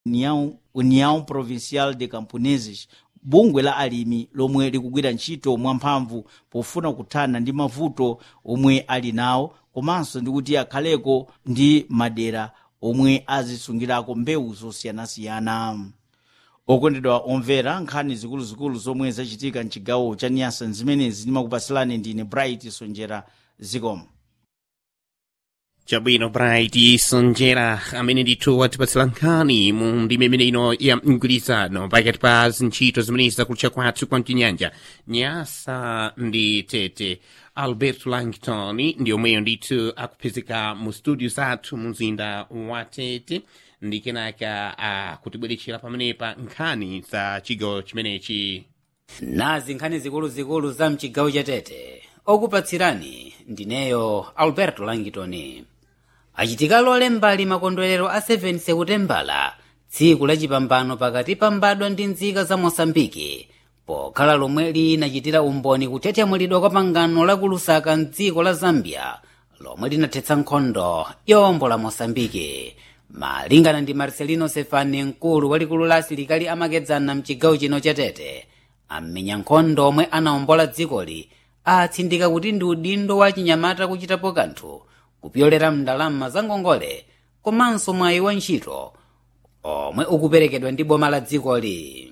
União Provincial de Camponeses, bungwe la alimi lomwe likugwira ntchito mwamphamvu pofuna kuthana ndi mavuto omwe ali nawo, komanso ndikuti akhaleko ndi madera omwe azisungirako mbewu zosiyanasiyana. Okondedwa omvera, nkhani zikuluzikulu zomwe zachitika mchigawo cha Niassa zimenezi ndimakupasilani ndine Bright Sonjera zikomo. Chabwino Bright Sonjera amene ndithu watipasira nkhani mu ndime imene ino ya mgwirizano pakati pa zintchito zimenezi zakutcha kwathu kwa mchinyanja Niassa ndi Tete. Alberto Langton ndi omweyo ndithu akupezeka mu studio zathu mu mzinda wa Tete ndi kenaka akutibweretsera pamenepa nkhani za chigawo chimenechi. Nazi nkhani zikuluzikulu za mchigawo cha Tete okupatsirani ndineyo Alberto Langton. Achitika lole mbali makondwerero a 7 Sekutembala, tsiku lachipambano pakati pa mbadwa ndi nzika za Mosambiki, pokhala lomwe linachitira umboni kuthethemulidwa kwa pangano la ku Lusaka mdziko la Zambia lomwe linathetsa nkhondo yombo la Mosambiki. Malingana ndi Marcelino Sefani, mkulu walikulu la asilikali amakedzana mchigawo chino cha Tete, amenya nkhondo omwe anawombola dzikoli atsindika kuti ndi udindo wa chinyamata kuchitapo kanthu kupyolera mndalama za ngongole komanso mwayi wa ntchito omwe ukuperekedwa ndi boma la dzikoli.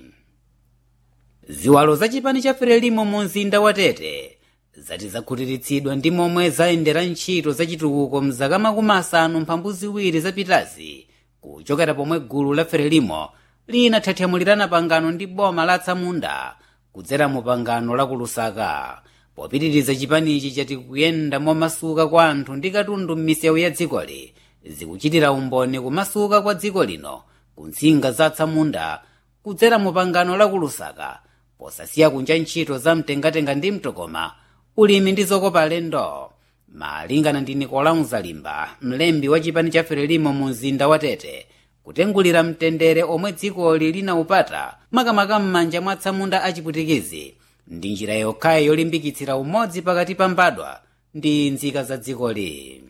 Ziwalo za chipani cha Frelimo mu mzinda wa Tete zati zakhutiritsidwa ndi momwe zayendera ntchito zachitukuko mzaka makumi asanu mphambu ziwiri zapitazi, kuchokera pomwe gulu la Frelimo linathethemulirana pangano ndi boma la Tsamunda kudzera mu pangano la ku Lusaka. Popitiriza chipanichi chati kuyenda momasuka kwa anthu ndi katundu m'misewu ya dzikoli zikuchitira umboni kumasuka kwa dziko lino ku ntsinga za Tsamunda kudzera mu pangano la ku Lusaka, posasiya kunja ntchito za mtengatenga ndi mtokoma, ulimi ndi zokopa alendo. Malingana ndi Nicolau Zalimba, mlembi wa chipani cha Frelimo mu mzinda wa Tete, kutengulira mtendere omwe dzikoli linaupata makamaka m'manja mwa Tsamunda achiputikizi ndi njira yokhayo yolimbikitsira umodzi pakati pa mbadwa ndi nzika za dzikoli.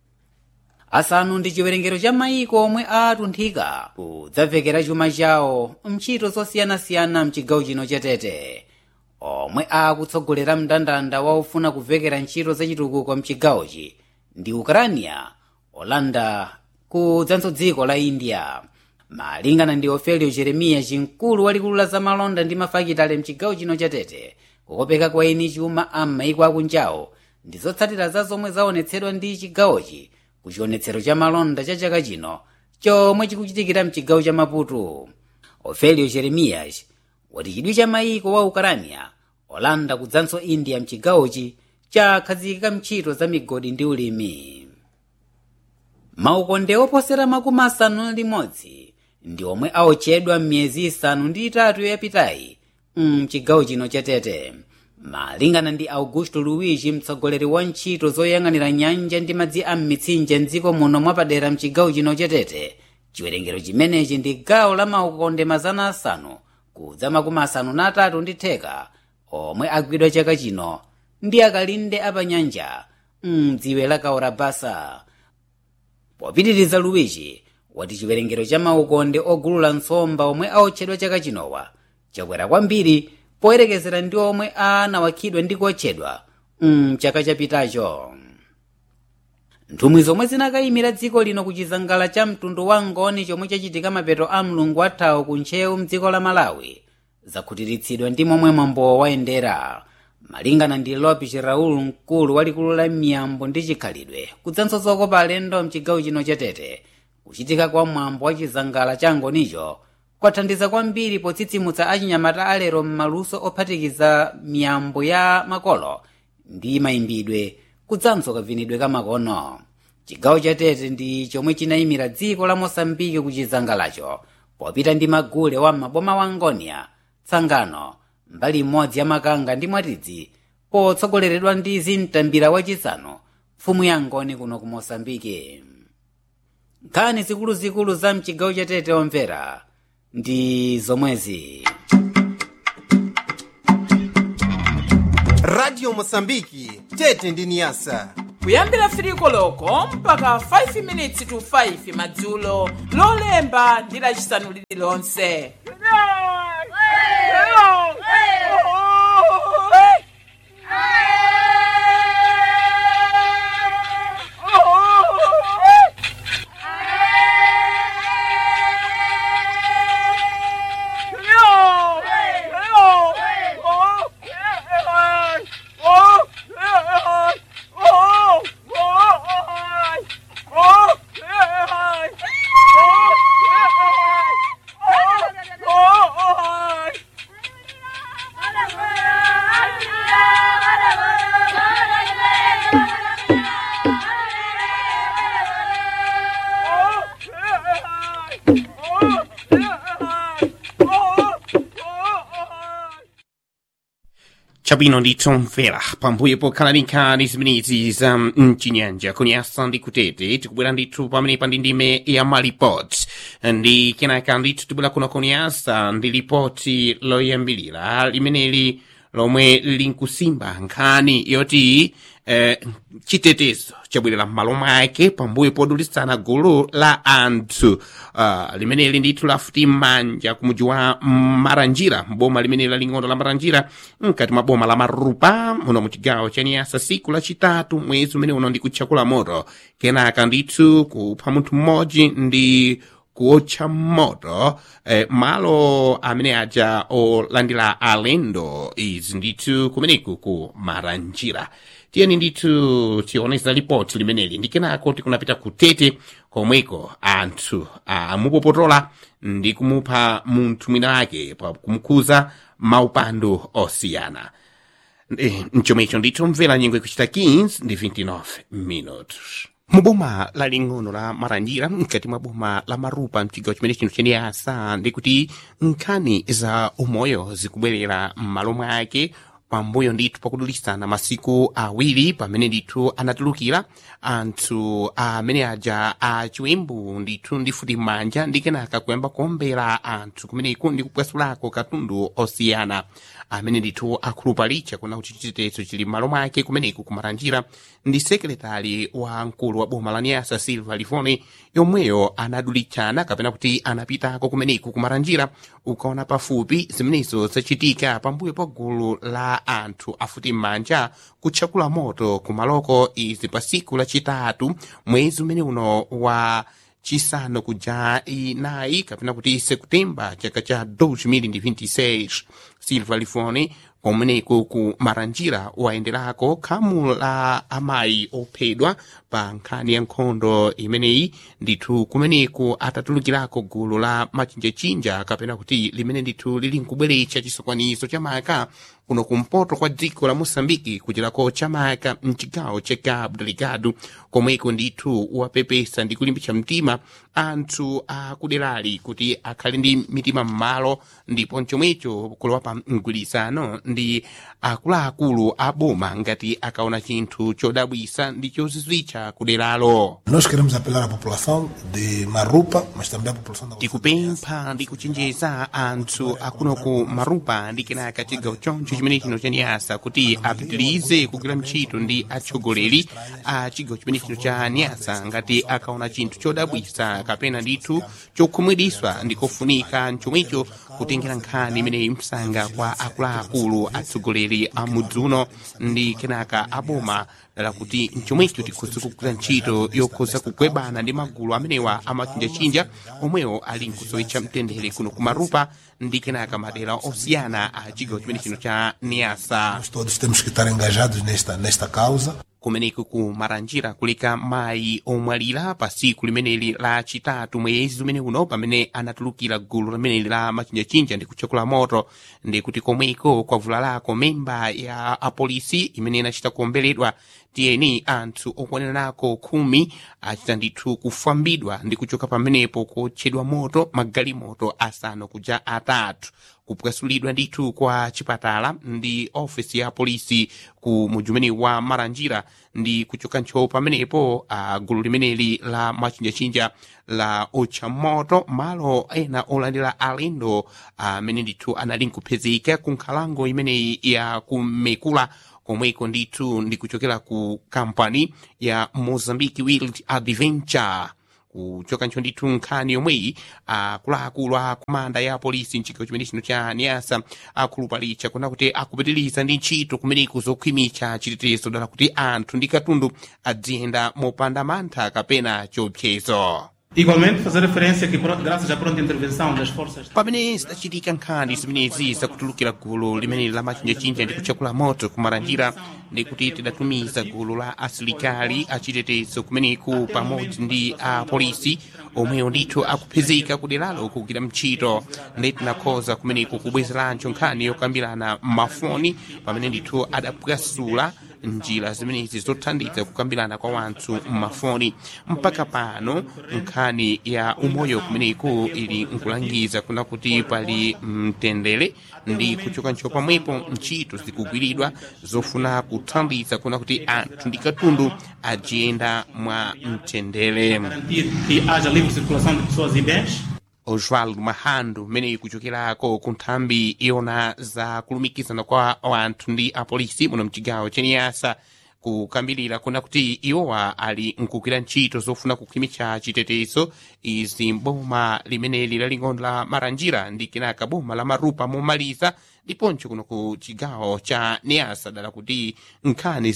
Asanu ndi chiwerengero cha mayiko omwe atunthika kudzavekera chuma chawo mntchito zosiyanasiyana mchigawo chino cha Tete, omwe akutsogolera mndandanda waufuna kuvekera ntchito zachitukuko mchigawochi ndi Ukrania, Holanda kudzanso dziko la India. Malingana ndi Ofelio Jeremiya, mkulu walikulu la zamalonda ndi mafakitale mchigawo chino cha Tete, kukopeka kwa eni chuma m'mayiko akunjawo ndi zotsatira za zomwe zaonetsedwa ndi chigawochi ku chionetsero cha malonda cha chaka chino chomwe chikuchitikira mchigawo cha Maputo. Ofelio Jeremiya wati chidwi cha mayiko wa Ukrania, Holanda kudzanso India mchigawochi chakhazikika mntchito za migodi ndi ulimi. Maukonde oposera makumi asanu ndi limodzi ndi omwe aotchedwa m'miyezi isanu ndi itatu yapitayi mchigawo chino cha Tete. Malingana ndi Augusto Luigi, mtsogoleri wa ntchito zoyang'anira nyanja ndi madzi a m'mitsinje mdziko muno mwapadera mchigawo chino cha Tete, chiwerengero chimenechi ndi gawo la maukonde mazana asanu kudza makumi asanu na atatu ndi theka omwe agwidwa chaka chino ndi akalinde apanyanja mdziwe la Kaurabasa. Popitiriza, Luigi wati chiwerengero cha maukonde ogulula nsomba omwe aotchedwa chaka chinowa chakwera kwambiri poyerekezera ndi omwe anawakhidwa ndi kuotchedwa chaka chapitacho. Nthumwi zomwe zinakayimira dziko lino ku chizangala cha mtundu wa ngoni chomwe chachitika mapeto a mlungu athawo ku ntchewu mdziko la Malawi zakhutiritsidwa ndi momwe mwambo wayendera. Malingana ndi Lopes Raul, mkulu walikulu la miyambo ndi chikhalidwe kudzanso zokopa alendo mchigawo chino cha Tete, kuchitika kwa mwambo wa chizangala cha ngonicho kwathandiza kwambiri potsitsimutsa achinyamata alero m'maluso ophatikiza miyambo ya makolo ndi mayimbidwe kudzanso kavinidwe ka makono. Chigawo cha Tete ndi chomwe chinayimira dziko la Mosambiki ku chizangalacho popita ndi magule wa maboma wa Ngonia, Tsangano, mbali imodzi ya Makanga ndi Mwatidzi, potsogoleredwa ndi Zintambira wachisanu, mfumu ya Ngoni kuno ku Mosambiki. Nkhani zikuluzikulu za mchigawo cha Tete omvera ndi zomwezi. Radio Mosambiki, Tete ndi Niassa. kuyambira 3 koloko mpaka 5 minutes to 5 madzulo lolemba ndi lachisanu lililonse. Chabwino nditomvera pambuyo pokhala nkhani zimenezi za mchinyanja kunyasa ndi kutete tikubwera ndithu pamenepa ndi ndime ya malipoti ndi kenaka ndithu tibwera kuno kunyasa ndi lipoti loyambilira limeneli lomwe linkusimba nkhani yoti chitetezo chabwerera m'malo mwake pambuyo podulitsana gulu la anthu limeneli ndithu lafuti manja kumuji wa Maranjira mboma limeneli laling'ono la Maranjira mkati mwa boma la Marupa muno mu chigawo cha Niasa siku lachitatu mwezi umene uno ndi kutchakula moto kenaka ndithu kupha munthu mmodzi ndi kuotcha moto malo amene aja olandira alendo izi ndithu kumeneku ku Maranjira. Tiyeni ndithu tioneza ripoti limeneli ndi kenako tikunapita kutete komweko anthu amupopotola ndi kumupha munthu mwina ake pa kumukhuza maupando osiyana. Mchomwecho ndithu mvera nyengo ikuchita 15 ndi 29 minutos. Muboma laling'ono la Maranjira mkati mwa boma la Marupa mchigawo chimene chino cha Niasa ndikuti nkhani za umoyo zikubwerera m'malo mwake pambuyo ndithu pakudulitsana masiku awiri pamene ndithu anatulukira anthu amene aja achiwembu ndithu ndifuti manja ndi kenaka kuyamba kuombera anthu kumeneku ndi kupwasulako katundu osiyana amene ndithu akhulupalicha kuna kuti chitetezo chili m'malo mwake kumeneku ku Maranjira ndi sekretari wa mkulu wa boma la Niasa Silva Lifone yomweyo anadulitsana kapena kuti anapitako kumeneku ku Maranjira ukaona pafupi zimenezo zachitika pambuyo pa gulu la anthu afuti manja kutchakula moto kumaloko izi pa siku lachitatu mwezi umene uno wa chisanu kuja inayi kapena kuti Septemba chaka cha 2026. Silva Lifone kumeneku ku Maranjira wayenderako khamu la amayi ophedwa pa nkhani ya nkhondo imeneyi ndithu kumeneku atatulukirako gulu la machinjachinja kapena kuti limene ndithu lili nkubweretsa chisokonezo cha maka kuno kumpoto kwa dziko la Mosambiki kuchirako cha maka mchigawo cha Cabo Delgado komweko ndithu wapepesa ndi kulimbitsa mtima anthu akuderali kuti akhale ndi mitima m'malo ndipo mchomwecho kulowa pa mgwirizano ndi akuluakulu a boma ngati akaona chinthu chodabwisa ndi chozizwitsa kuderalo. Nós queremos apelar à população de Marupa, mas também à população da tikupempha ndi kuchenjeza anthu akuno ku Marupa ndi kenaka chigawo choncho chimene chino cha Niasa kuti apitirize kugwira ntchito ndi atsogoleri a chigawo chimene chino cha Niasa ngati akaona chinthu chodabwisa kapena ndithu chokhumudwitsa ndi kofunika chomwecho kutengera nkhani imeneyi msanga kwa akuluakulu atsogoleri a mudzi uno ndi kenaka aboma lakuti mchomwecho tikhoza kugwira ntchito yokhoza kugwebana ndi magulu amenewa amachinjachinja omwewo ali nkusowetsa mtendere kuno ku Marupa ndi kenaka madera osiyana a chigawo chimene chino cha Niasa. Nós todos temos que estar engajados nesta causa. Kumeneku ku Maranjira kulika mayi omwalira pa siku limeneli la chitatu mwezi umene uno pamene anatulukira gulu limeneli la machinjachinja ndi kutchakula moto ndi kuti komweko kwavulalako memba ya apolisi imene inachita kuomberedwa tiyeni anthu okwaneranako 10 achita ndithu kufambidwa ndi kuchoka pamenepo kotchedwa moto magalimoto asanu kuja atatu kupwasulidwa ndithu kwa chipatala ndi ofisi ya polisi ku mujumeni wa Maranjira ndi kuchoka ncho pamenepo gulu limeneli la machinjachinja la otcha moto malo ena olandira alendo amene ndithu anali nkuphezeka ku nkhalango imeneyi ya kumekula komweko ndithu ndikuchokera ku kampani ya Mozambique Wild Adventure. Kuchoka ncho ndithu nkhani yomweyi akuluakulu a komanda ya polisi mchigawo chimene chino cha Niasa akhulupalicha kuna kuti akupitiriza ndi ntchito kumeneko zokhwimitsa chitetezo dala kuti anthu ndi katundu adziyenda mopanda mantha kapena chiopsezo. Igualmente, fazer referência que, graças à pronta intervenção das forças... Pamene zidachitika nkhani zimenezi zakutulukira gulu limene lamachinjachinja ndi kuchakula moto kumaranjira ndi kuti tidatumiza gulu la asilikali achitetezo kumeneku pamodzi ndi apolisi omwewo ndithu akupezeka kuderalo kugwira mchito ndi tinakhoza kumeneku kubwezerancho nkhani yokambirana mafoni pamene ndithu adapwasula njira zimenezi zothandiza kukambirana kwa wanthu mmafoni. Mpaka pano nkhani ya umoyo kumeneku ili nkulangiza kuna kuti pali mtendere ndi kuchoka ncho pamwepo ntchito zikugwiridwa zofuna kuthandiza kuna kuti anthu ndi katundu ajiyenda mwa mtendere. Que haja livre circulação de pessoas e bens. Osvaldo Mahando mene kuchokerako ku nthambi iona za kulumikizana kwa wanthu ndi apolisi muno mchigawo cha Niasa kukambirira kuna kuti iwowa ali nkugwira ntchito zofuna kukhwimitsa chitetezo izi mboma limeneli laling'ono la Maranjira ndi kenaka boma la Marupa momaliza ndiponso kuno ku chigawo cha Niasa dala kuti nkhani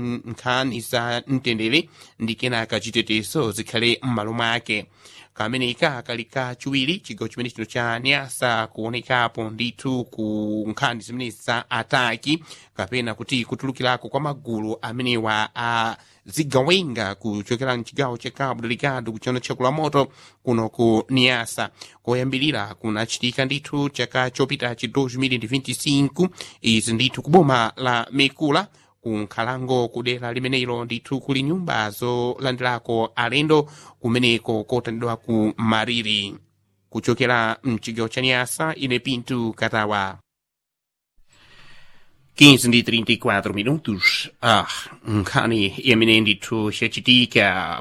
za mtendere ndi kenaka chitetezo zikhale m'malo mwake. Kameneka kalika chiwiri chigawo chimene chino cha Niasa kuonekapo ndithu ku nkhani zimenezi za ataki kapena kuti kutulukirako kwa magulu amenewa a zigawenga kuchokera mchigawo cha Cabo Delgado kuchona chakula moto kuno ku Niasa. Koyambirira kunachitika ndithu chaka chopita chi 2025 izi ndithu kuboma la Mekula kunkhalango kudera limenelo ndithu kuli nyumba zolandirako alendo kumeneko kotandidwa ku Mariri. Kuchokera mchigawo cha Niasa ine Pinto Katawa. 15:34 minutos. Nkhani yamene ndithu yachitika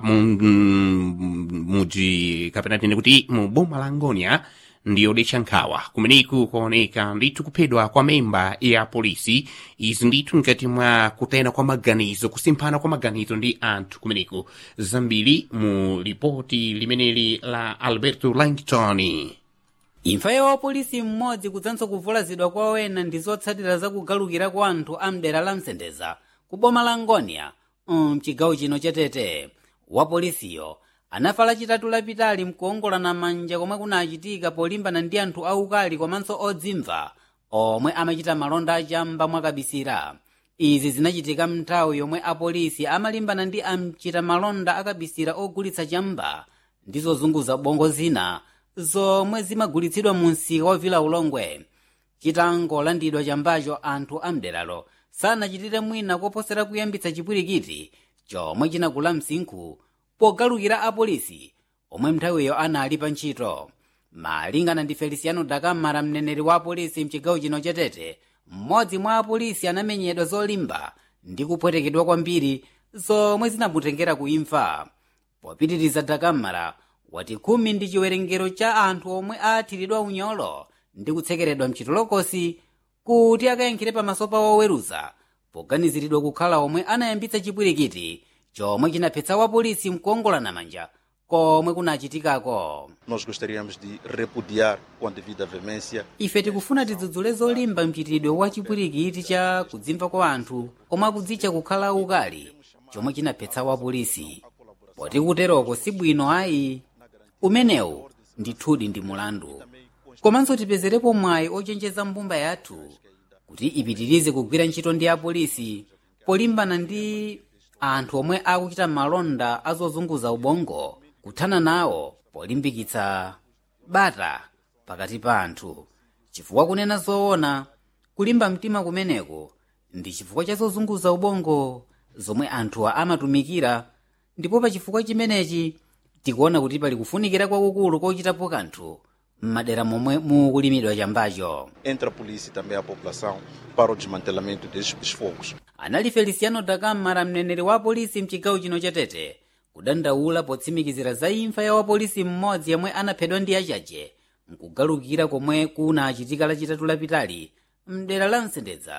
mudzi kapena tine kuti mu boma la Ngonia ndiyo decha nkhawa kumeneku kuoneka ndithu kuphedwa kwa memba ya polisi izi ndithu mkati mwa kutena kwa maganizo kusimphana kwa maganizo ndi anthu kumeneku zambiri mu ripoti limeneli la Alberto Langton. Imfa ya wapolisi mmodzi kudzanso kuvulazidwa kwa wena ndi zotsatira zakugalukira kwa anthu amdera la Msendeza ku boma la Ngonia mchigawo chino cha Tete. Wapolisiyo anafa lachitatu lapitali mkuongolana manja komwe kunachitika polimbana ndi anthu aukali komanso odzimva omwe amachita malonda achamba mwakabisira. Izi zinachitika mnthawi yomwe apolisi amalimbana ndi amchita malonda akabisira ogulitsa chamba ndi zozunguza bongo zina zomwe zimagulitsidwa mu msika wa Vila Ulongwe. Chitangolandidwa chambacho anthu amderalo sanachitire mwina koposera kuyambitsa chipwirikiti chomwe chinagula msinkhu pogalukira apolisi omwe nthawiyo anali pa ntchito. Malingana ndi Feliciano Dakamara, mneneri wa apolisi mchigawo chino cha Tete, mmodzi mwa apolisi anamenyedwa zolimba ndi kupwetekedwa kwambiri zomwe zinamutengera kuimfa. Popitiriza Dakamara wati 10 ndi chiwerengero cha anthu omwe athiridwa unyolo ndi kutsekeredwa mchitolokosi kuti akayankhire pamaso pa woweruza poganiziridwa kukhala omwe anayambitsa chipwirikiti chomwe chinaphetsa wapolisi mkuongolana manja komwe kunachitikako. Nós gostaríamos de repudiar com a devida veemência. Ife tikufuna tidzudzule zolimba mchitidwe wa chipwirikiti cha kudzimva kwa anthu omwe akudzitcha kukhala ukali chomwe chinaphetsa wapolisi. Poti kuteroko si bwino ayi. Umenewu ndithudi ndi mulandu. Komanso tipezerepo mwayi ochenjeza mbumba yathu kuti ipitirize kugwira ntchito ndi apolisi polimbana ndi anthu omwe akuchita malonda azozunguza ubongo, kuthana nawo polimbikitsa bata pakati pa anthu. Chifukwa kunena zoona, kulimba mtima kumeneko ndi chifukwa cha zozunguza ubongo zomwe anthuwa amatumikira, ndipo pa chifukwa chimenechi tikuona kuti pali kufunikira kwakukulu kochitapo kanthu m'madera momwe mukulimidwa chambacho. Entre a polícia e também a população para o desmantelamento destes fogos. Anali Feliciano Dakamara, mneneri wa polisi mchigawo chino cha Tete, kudandaula potsimikizira za imfa ya wapolisi mmodzi yemwe anaphedwa ndi achache mkugalukira komwe kunachitika lachitatu lapitali mdera la Msendeza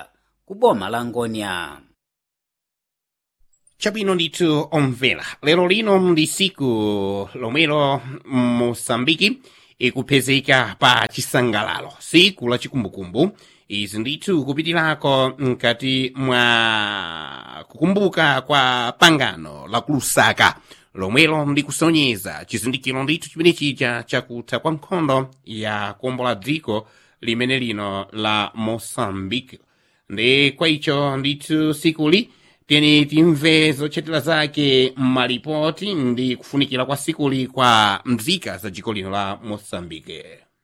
ku boma la ngonia. Chabwino ndithu omvera, lero lino ndi siku lomwelo Mosambiki ikupezeka pa chisangalalo, siku la chikumbukumbu. Izi ndithu kupitirako mkati mwa kukumbuka kwa pangano la kulusaka lomwelo ndi kusonyeza chizindikiro ndithu chimene chija chakutha kwa nkhondo ya kuombola dziko limene lino la Mosambiki. Ndi kwa icho ndithu sikuli tiyeni timve zotchetera zake malipoti ndi kufunikira kwa sikuli kwa mzika za dziko lino la Mosambiki.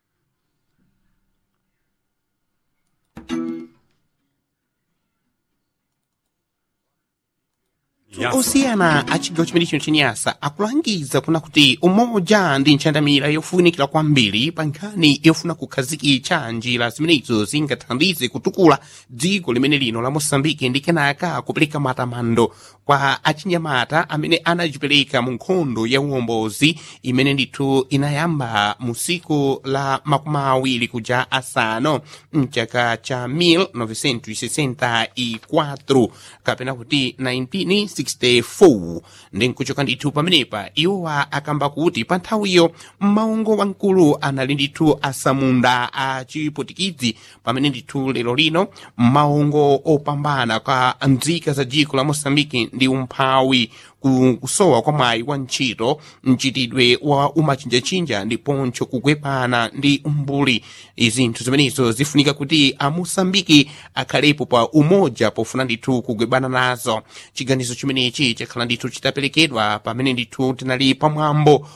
Osiyana a chigawo chimene chino chenyasa akulangiza kuna kuti umoja ndi nchandamira yofunikira kwambiri pa nkhani yofuna kukhazikitsa njira zimenezo zingathandize kutukula dziko limene lino la Mosambiki ndi kenaka kupereka matamando kwa achinyamata amene anajipereka mu nkhondo ya uwombozi imene ndithu inayamba mu siku la 20 kuja asano mchaka cha 1964 kapena kuti 1964. ndi nkuchoka ndithu pamenepa iwowa akamba kuti pa nthawiyo maungo wamkulu anali ndithu asamunda a chipotikidzi pamene ndithu lero lino maungo opambana kwa nzika za dziko la Mosambiki ndi umphawi kusowa kwa mwayi wa ntchito, mchitidwe wa umachinjachinja ndiponso kugwepana ndi umbuli. Izinthu zimenezo zifunika kuti a Mosambiki akhalepo pa umoja pofuna ndithu kugwebana nazo. Chiganizo chimenechi chakhala ndithu chitaperekedwa pamene ndithu tinali pamwambo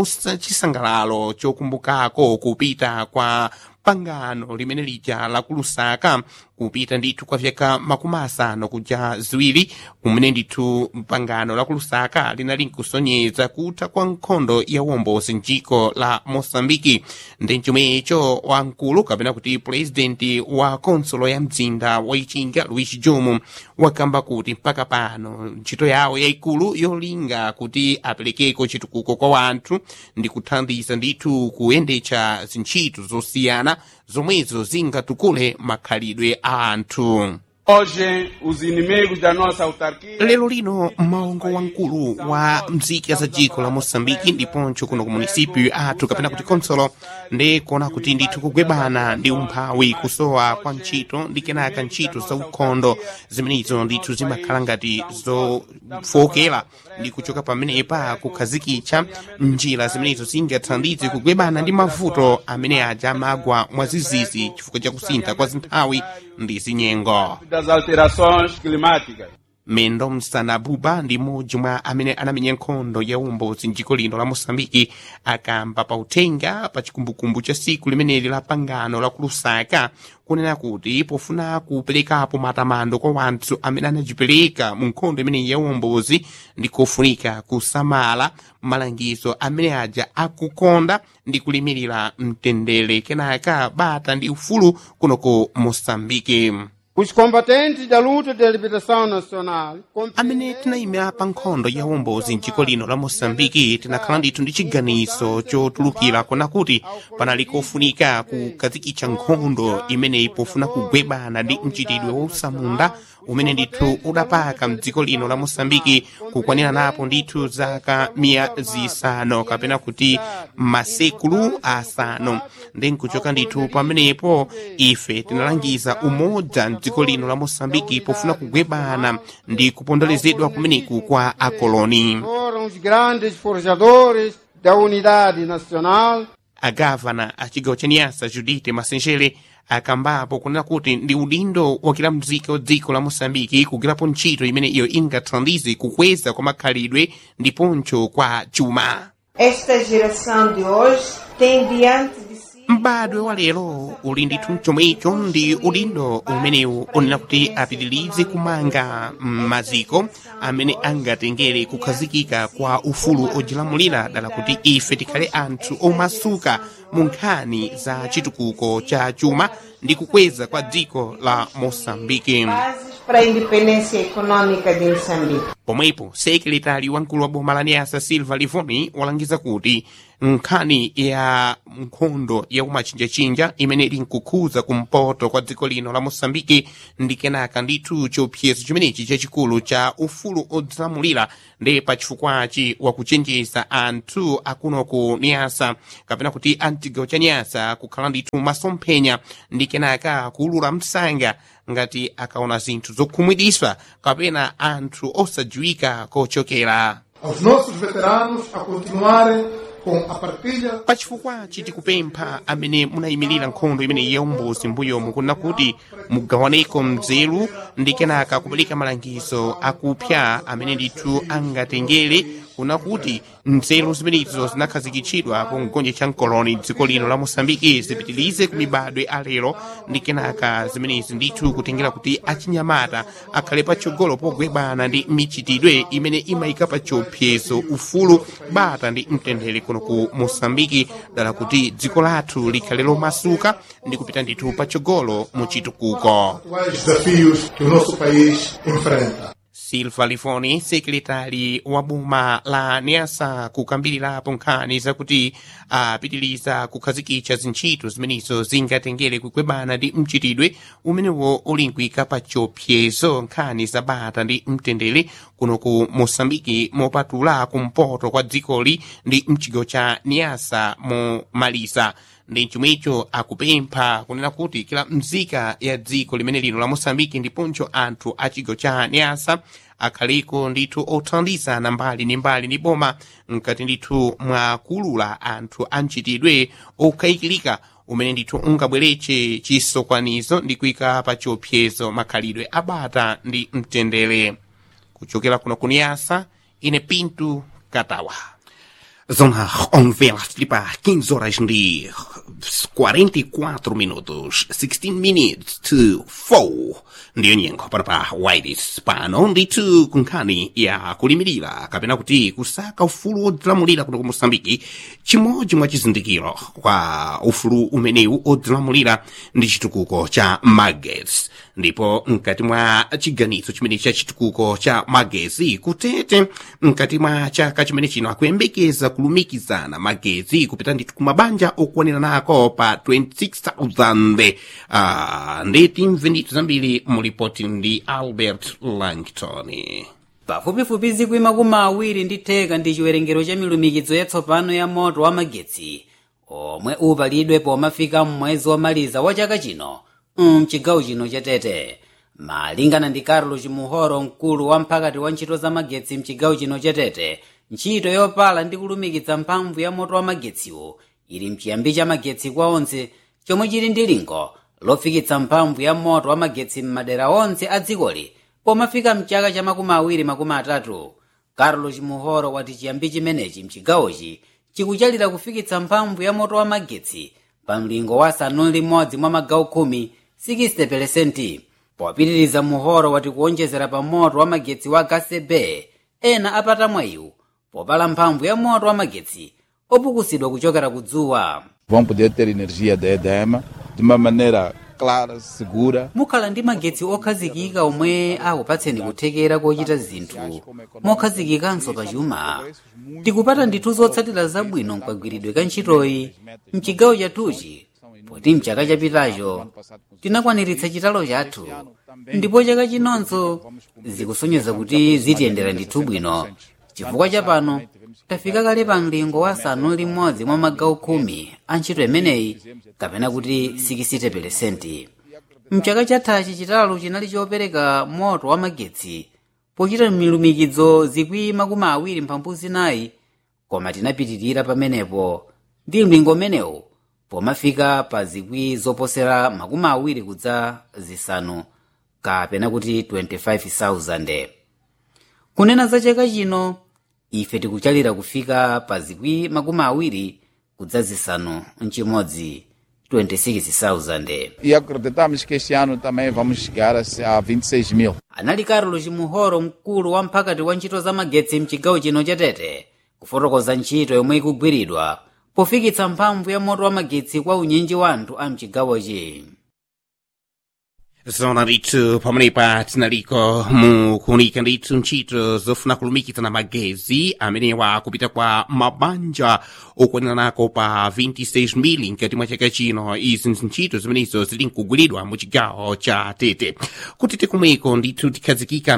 chisangalalo chokumbukako kupita kwa pangano limene lija la kulusaka kupita ndithu kwa vyaka 50 kuja ziwiri kumene ndithu pangano la kulusaka linali nkusonyeza kutha kwa nkhondo ya uwombozi mdziko la Mosambiki. ndi chomwecho wamkulu kapena kuti presidenti wa konsolo ya mzinda wa Ichinga Luis Jomo wakamba kuti mpaka pano ntchito yawo yayikulu yolinga kuti aperekeko chitukuko kwa wanthu ndi kuthandiza ndithu kuyendetsa zintchito zosiyana zomwezo zingatukule makhalidwe a anthu. Hoje, os inimigos da nossa autarquia. Lero lino maungo wamkulu wa mzika za dziko la Mosambiki ndiponso kuno ku munisipyu athu kapena kuti konsolo ndi kuona kuti ndithu kugwebana ndi umphawi kusowa kwa ntchito ndi kenaka ntchito za ukhondo zimenezo ndithu zimakhala ngati zofokera ndi kuchoka pamenepa kukhazikitsa njira zimenezo zingathandize kugwebana ndi mavuto amene aja amagwa mwa zizizi chifukwa cha kusintha kwa zinthawi ndi zinyengo. Das alterações climáticas. Mendo Msanabuba ndi mmodzi mwa amene anamenya nkhondo ya uwombozi mdziko lino la Mosambiki akamba pa uthenga pa chikumbukumbu cha siku limeneli la pangano la kulusaka kunena kuti pofuna kuperekapo matamando kwa wanthu amene anajipereka mu nkhondo imeneyi ya uwombozi ndi kofunika kusamala malangizo amene aja akukonda ndi kulimirira mtendere kenaka bata ndi ufulu kunoko Mosambiki. Os combatentes da luta de libertação nacional amene tinayima pa nkhondo ya uwombozi mdziko lino la Mosambiki tinakhala ndithu ndi chiganizo chotulukira kona kuti panali kofunika kukhazikitsa nkhondo imeneyi pofuna kugwebana ndi mchitidwe wa usamunda umene ndithu udapaka mdziko lino la Mosambiki kukwanira napo ndithu zaka 500 kapena kuti masekulu asanu. ndi nkuchoka ndithu pamenepo ife tinalangiza umoja mdziko lino la Mosambiki pofuna kugwebana ndi kupondolezedwa kumeneku kwa akoloni. os grandes forjadores da unidade nacional. Agavana a chigawo cha Niassa Judite Masenjere akambapo kunena kuti ndi udindo wa kila mzika wa dziko la Mosambiki kugwirapo ntchito imene iyo ingathandize kukweza kwa makhalidwe ndiponso kwa chuma. Esta geração de hoje tem diante de si Mbadwe wa lero uli ndithu chomwecho ndi udindo umenewu unena kuti apitirize kumanga maziko amene angatengere kukhazikika kwa ufulu ojilamulira dala kuti ife tikhale anthu omasuka mu nkhani za chitukuko cha chuma ndi kukweza kwa dziko la Mosambiki. bases para a independência econômica de Moçambique. pomwepo sekretari wamkulu wa boma la Niasa Silva Livoni walangiza kuti nkhani ya nkhondo ya umachinjachinja imene ili nkukhuza kumpoto kwa dziko lino la Mosambiki ndi kenaka ndithu chiopsezo chimenechi chachikulu cha ufulu odzilamulira ndi pachifukwachi wakuchenjeza anthu akuno ku Niasa kapena kuti antigawo cha Niasa kukhala ndithu masomphenya ndi kenaka kuulula msanga ngati akaona zinthu zokhumudwitsa kapena anthu osadziwika kochokera. Aos nossos veteranos a continuarem com a partilha. Pachifukwa tikupempha amene munayimirira nkhondo imene yaumbuzi mbuyomu kuna kuti mugawaneko mzeru ndi kenaka kupereka malangizo akupya amene ndithu angatengere kuna kuti nzeru zimenezo zinakhazikitsidwa ku mgonje cha mkoloni dziko lino la Mosambiki zipitilize ku mibadwo alero ndi kenaka zimenezi ndithu kutengera kuti achinyamata akhale patsogolo pogwebana ndi michitidwe imene imayika pa chiopsezo ufulu bata ndi mtendere kuno ku Mosambiki dala kuti dziko lathu likhale lomasuka ndi kupita ndithu patsogolo mu chitukuko. Desafios que o nosso país enfrenta. Silva Livoni, sekretari wa boma la Niasa, kukambirirapo nkhani zakuti apitiliza kukhazikitsa zintchito zimenezo zingatengere kukwebana ndi mchitidwe umenewo ulinkwika pa chiopsezo nkhani zabata ndi mtendere kuno ku Mosambiki mopatula kumpoto kwa dzikoli ndi mchigawo cha Niasa mu Malisa. Ndi chomwecho akupempha kunena kuti kila mzika ya dziko limene lino la Mosambiki ndiponso anthu a chigawo cha Niasa akhaliko ndithu othandizana mbali ndi mbali ndi boma mkati ndithu mwa kulula anthu a mchitidwe okayikilika umene ndithu ungabweretse chisokwanizo ndi kuyika pa chiopsezo makhalidwe abata ndi mtendere. Kuchokera kuno ku Niasa, ine Pinto Katawa. Zona onvela flipa 15 horas ndi 44 minutos, 16 minutes to 4. Ndiyo nyengo pano pa Wireless pano ndithu kunkhani ya kulimirira kapena kuti kusaka ufulu odzilamulira kuno ku Mosambiki. Chimodzi mwa chizindikiro kwa ufulu umenewu odzilamulira ndi chitukuko cha magezi. Ndipo mkati mwa chiganizo chimene cha chitukuko cha magezi kutete mkati mwa chaka chimene chino akuyembekeza kulumikizana magezi kupita ndithu kumabanja okwanira nako pa 26,000. Ndeti mvendito zambiri mulipoti ndi Albert Langton. Pafupifupi zikwi makumi awiri ndi theka ndi chiwerengero cha milumikizo yatsopano ya moto wa magetsi omwe upalidwe pomafika mmwezi womaliza wa chaka chino mchigawo chino cha Tete. Malingana ndi Carlos Muhoro, mkulu wa mphakati wa ntchito za magetsi mchigawo chino cha Tete, ntchito yopala ndi kulumikiza mphamvu ya moto wa magetsiwo ili mchiyambi cha magetsi kwa onse, chomwe chili ndi lingo lofikitsa mphamvu ya moto wa magetsi m'madera onse a dzikoli pomafika mchaka cha makumi awiri makumi atatu. Carlos Muhoro wati chiyambi chimenechi mchigawochi chikuchalira kufikitsa mphamvu ya moto wa magetsi pa mlingo wa asanu limodzi mwa magawo khumi 60%. Popitiriza Muhoro wati kuonjezera pa moto wa magetsi wa gasebe ena apata mwayiwu popala mphamvu ya moto wa magetsi opukusidwa kuchokera kudzuwa. Vão poder ter energia da EDM de uma maneira clara, segura. Mukhala ndi magetsi okhazikika omwe akupatseni kuthekera kochita zinthu mokhazikikanso pa chuma. Tikupata ndithu zotsatira zabwino mkagwiridwe ka ntchitoyi mchigawo chathuchi, poti mchaka chapitacho tinakwaniritsa chitalo chathu, ndipo chaka chinonso zikusonyeza kuti zitiyendera ndithu bwino. Chifukwa chapano tafika kale pa mlingo wa asanu limodzi mwa magawo khumi a ntchito imeneyi kapena kuti 60%. Mchaka chathachi chitalo chinali chopereka moto wa magetsi pochita milumikizo zikwi makumi awiri mphambu zinayi, koma tinapitirira pamenepo ndi mlingo umenewu pomafika pa zikwi zoposera makumi awiri kudza zisanu kapena kuti 25,000. Kunena za chaka chino ife tikuchalira kufika pa zikwi makumi awiri kudza zisanu nchimodzi 26,000. E acreditamos que este ano também vamos chegar a 26.000. Anali Carlos Muhoro, mkulu wa mphakati wa ntchito za magetsi mchigawo chino cha Tete, kufotokoza ntchito yomwe ikugwiridwa pofikitsa mphamvu ya moto wa magetsi kwa unyinji wa anthu a mchigawochi. zona ndithu pamenepa tinaliko mukuunika ndithu ntchito zofuna kulumikizana magezi amenewa kupita kwa mabanja okwanirako pa 26,000 nkati mwa chaka chino. izi ntchito zimenezo zili nkugwiridwa mu chigawo cha Tete. Kutete kumweko ndithu tikhazikika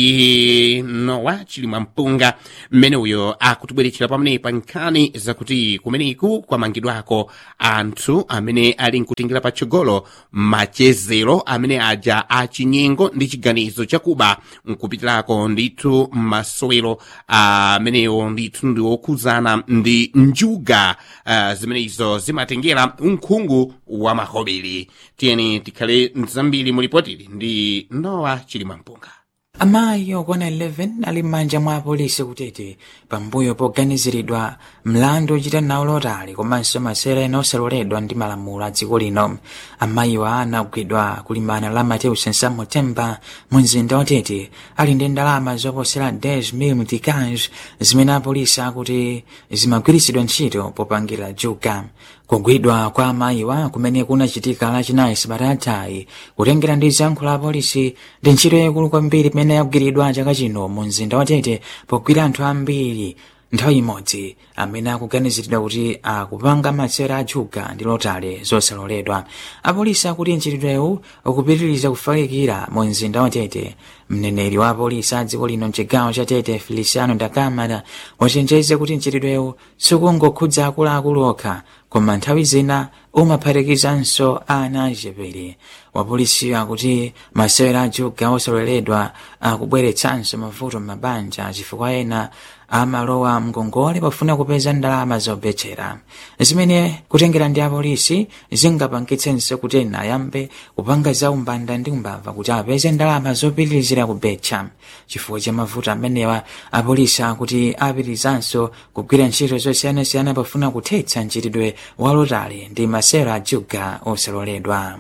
ndi Nowa Chilimwa Mpunga mmene uyo akutibweretchera pamenepa nkhani zakuti kumeneku kwamangidwako anthu amene ali nkutingira patsogolo machezero amene aja achinyengo ndi chiganizo chakuba nkupitirako ndithu masowero amenewo ndithu ndi okhuzana ndi njuga zimenezo zimatengera unkhungu wa mahobeli. Tiyeni tikhale zambiri mulipotili ndi Nowa Chilimwa Mpunga. Amayi okwana 11 ali m'manja mwa apolisi Kutete pambuyo poganiziridwa mlandu ochita nawo lotali komanso masera ena osaloledwa ndi malamulo a dziko lino. Amayiwa anagwidwa kulimbana la Mateus Nsamo Temba mu mzinda wa Tete ali ndi ndalama zoposera 10,000 mtikaj zimene apolisi akuti zimagwiritsidwa ntchito popangira juga. Kugwidwa kwa amayiwa kumene kunachitika lachinayi sabata yathayi kutengera ndi ziyankhulo la apolisi ndi ntchito yaikulu kwambiri imene yagwiridwa chaka chino mu mzinda wa Tete pogwira anthu ambiri nthawi imodzi amene akuganiziridwa kuti akupanga masera ajuga ndi lotale zosaloledwa. Apolisi akuti ntchitoyo ukupitiriza kufalikira mu mzinda wa Tete. Mneneri wa apolisi a dziko lino mchigawo cha Tete Feliciano Ndakamara wachenjeza kuti ntchitoyo sikungokhudza akuluakulu okha koma nthawi zina umaphatikizanso ana achepere. Wapolisi akuti masewera ajuga osaloledwa akubweretsanso mavuto m'mabanja chifukwa ena amalowa mgongole pofuna kupeza ndalama zobetchera zimene kutengera ndi apolisi zingapangitsenso kuti ena ayambe kupanga za umbanda ndi umbava kuti apeze ndalama zopitirizira kubetcha. Chifukwa cha mavuto amenewa apolisi akuti apitirizanso kugwira ntchito zosiyanasiyana pofuna kuthetsa mchitidwe walotale ndi masewera ajuga osaloledwa.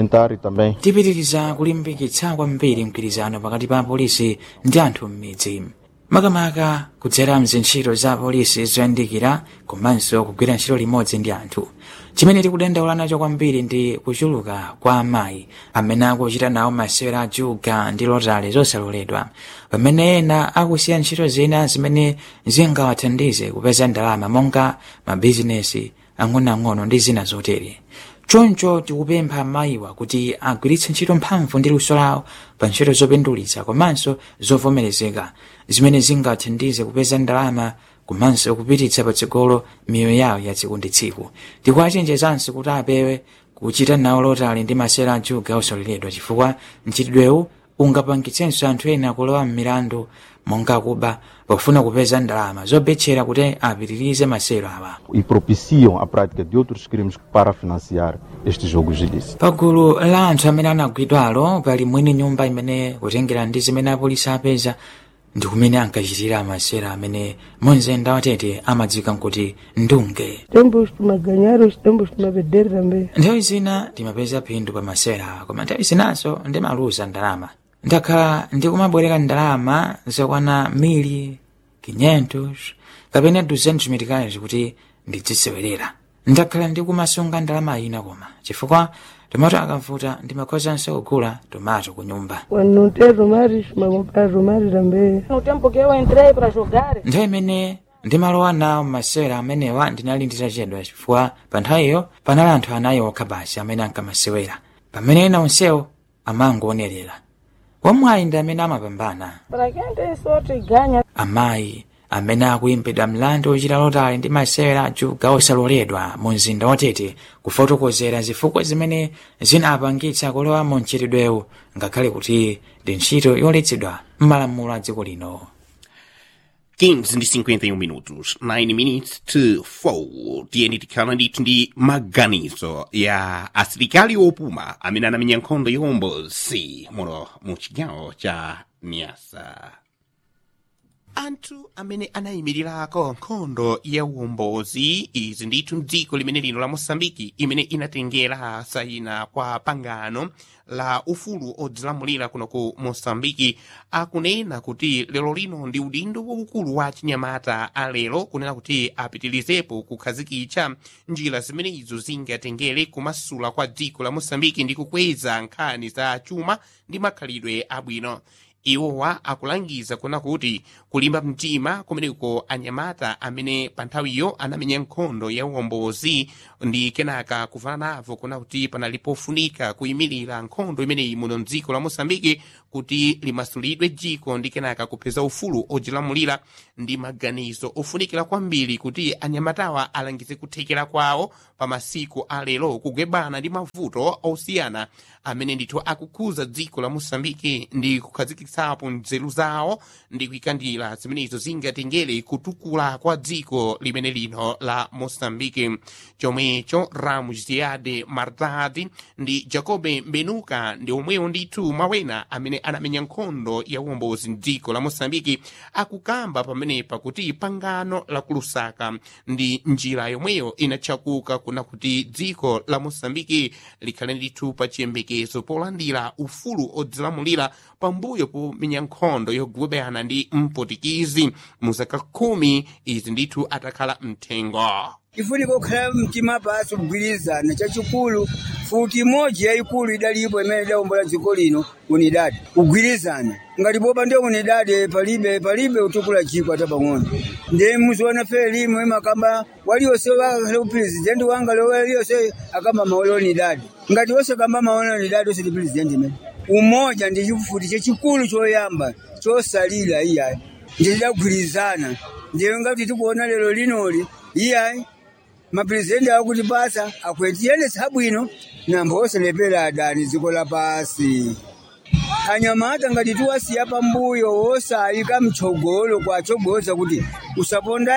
Tipitiriza kulimbikitsa kwambiri mgwirizano pakati pa apolisi ndi anthu m'midzi makamaka kudzera mzintchito za apolisi zoyandikira komanso kugwira ntchito limodzi ndi anthu. Chimene tikudandaula nacho kwambiri ndi kuchuluka kwa amayi amene akuchita nawo masewera ajuga ndi lotale zosaloledwa pamene ena akusiya ntchito zina zimene zingawathandize kupeza ndalama monga mabizinesi ang'onoang'ono ndi zina zotere. Choncho tikupempha amayiwa kuti agwiritse ntchito mphamvu ndi luso lawo pa ntchito zopindulitsa komanso zovomerezeka zimene zingathandize kupeza ndalama komanso kupititsa patsogolo miyoyo yawo ya tsiku ndi tsiku. Tikuwachenjezanso kuti apewe kuchita nawo lotale ndi masewera ajuga osaloledwa chifukwa mchitidwewu ungapangitsenso anthu ena kulowa m'milandu monga kuba pofuna kupeza ndalama zobetchera kuti apitirize masewera awa. E propiciam a prática de outros crimes para financiar estes jogos ilícitos. Pagulu la anthu amene anagwidwalo pali mwini nyumba imene kutengera ndi zimene apolisi apeza ndi kumene ankachitira masewera amene mu mzinda wa Tete amadziwika kuti ndunge. Nthawi zina timapeza phindu pa masewera koma nthawi zinanso ndimaluza ndalama. Ndakhala ndikumabwereka ndalama zokwana 1,500 kapena 200 mitikazi kuti ndidzisewerera. Ndakhala ndikumasunga ndalama ina koma chifukwa tomato akavuta ndimakhozanso kugula tomato ku nyumba. Nthawi imene ndimalowa nawo masewera amenewa ndinali nditachedwa chifukwa pa nthawiyo panali anthu anayi okha basi amene ankamasewera pamene ena onsewo amangoonerera. Wamwayi ndi amene amapambana. Amayi amene akuyimbidwa mlandu ochita lotale ndi masewera ajuga osaloledwa mu mzinda wa Tete kufotokozera zifukwa zimene zinapangitsa kulowa mu mchitidwewu ngakhale kuti ndi ntchito yoletsedwa m'malamulo a dziko lino. 15:51 minutos, 9 minutes to 4. Tiyeni tikhala ndithu ndi maganizo ya asilikali opuma amene anamenya nkhondo yombosi muno mu chigawo cha Niassa. anthu amene anayimirirako nkhondo ya uwombozi izi ndithu mdziko limene lino la mosambiki imene inatengera sayina kwa pangano la ufulu odzilamulira kuno ku mosambiki akunena kuti lero lino ndi udindo waukulu wa chinyamata alero kunena kuti apitirizepo kukhazikitsa njira zimenezo zingatengere kumasula kwa dziko la mosambiki ndi kukweza nkhani za chuma ndi makhalidwe abwino. Iwowa akulangiza kuna kuti kulimba mtima kumeneko anyamata amene pa nthawiyo anamenya nkhondo ya uwombozi ndi kenaka kuvala navo kuna kuti panalipofunika kuyimirira nkhondo imeneyi muno mdziko la mosambiki kuti limasulidwe dziko ndi kenaka kupeza ufulu odzilamulira ndi maganizo ofunikira kwambiri kuti anyamatawa alangize kuthekera kwawo pa masiku alero kugwebana ndi mavuto osiyana amene ndithu akukhuza dziko la mosambiki ndi kukhazikitsapo nzeru zawo ndi kuyikandira zimenezo zingatengere kutukula kwa dziko limene lino la mosambiki. Chomwecho Ramos Ziade Mardadi ndi Jacobe Mbenuka ndi omwewo ndithu mawena amene anamenya nkhondo ya uwombozi mdziko la mosambiki akukamba pamenepa kuti pangano la kulusaka ndi njira yomweyo inachakuka kuna kuti dziko la mosambiki likhale ndithu pa chiyembekezo polandira ufulu odzilamulira pambuyo pomenya nkhondo yogwebana ndi mputikizi muzaka 10 izi ndithu atakhala mthengo. Ifunika kukhala mtima pasi kugwirizana chachikulu futi imodzi yayikulu idalipo imene idawombola dziko lino unidadi kugwirizana ngati popa ndio unidadi palibe utukula chiko ata pang'ono ndiye muziona fe limwe makamba waliyonse wakale president wanga lo waliyonse akamba maolo unidadi ngati wose kamba maolo unidadi wose ndi president imene umoja ndi chifuti chachikulu choyamba chosalira iyayi ndida kugwirizana ndiye ngati tikuona lero linoli iyayi mapresidenti akuti basa akwetiyene sabwino nambose lepera adani dziko la pasi anyamata ngati tuwasiya pambuyo wosayika mchogolo kwachogoza kuti usaponda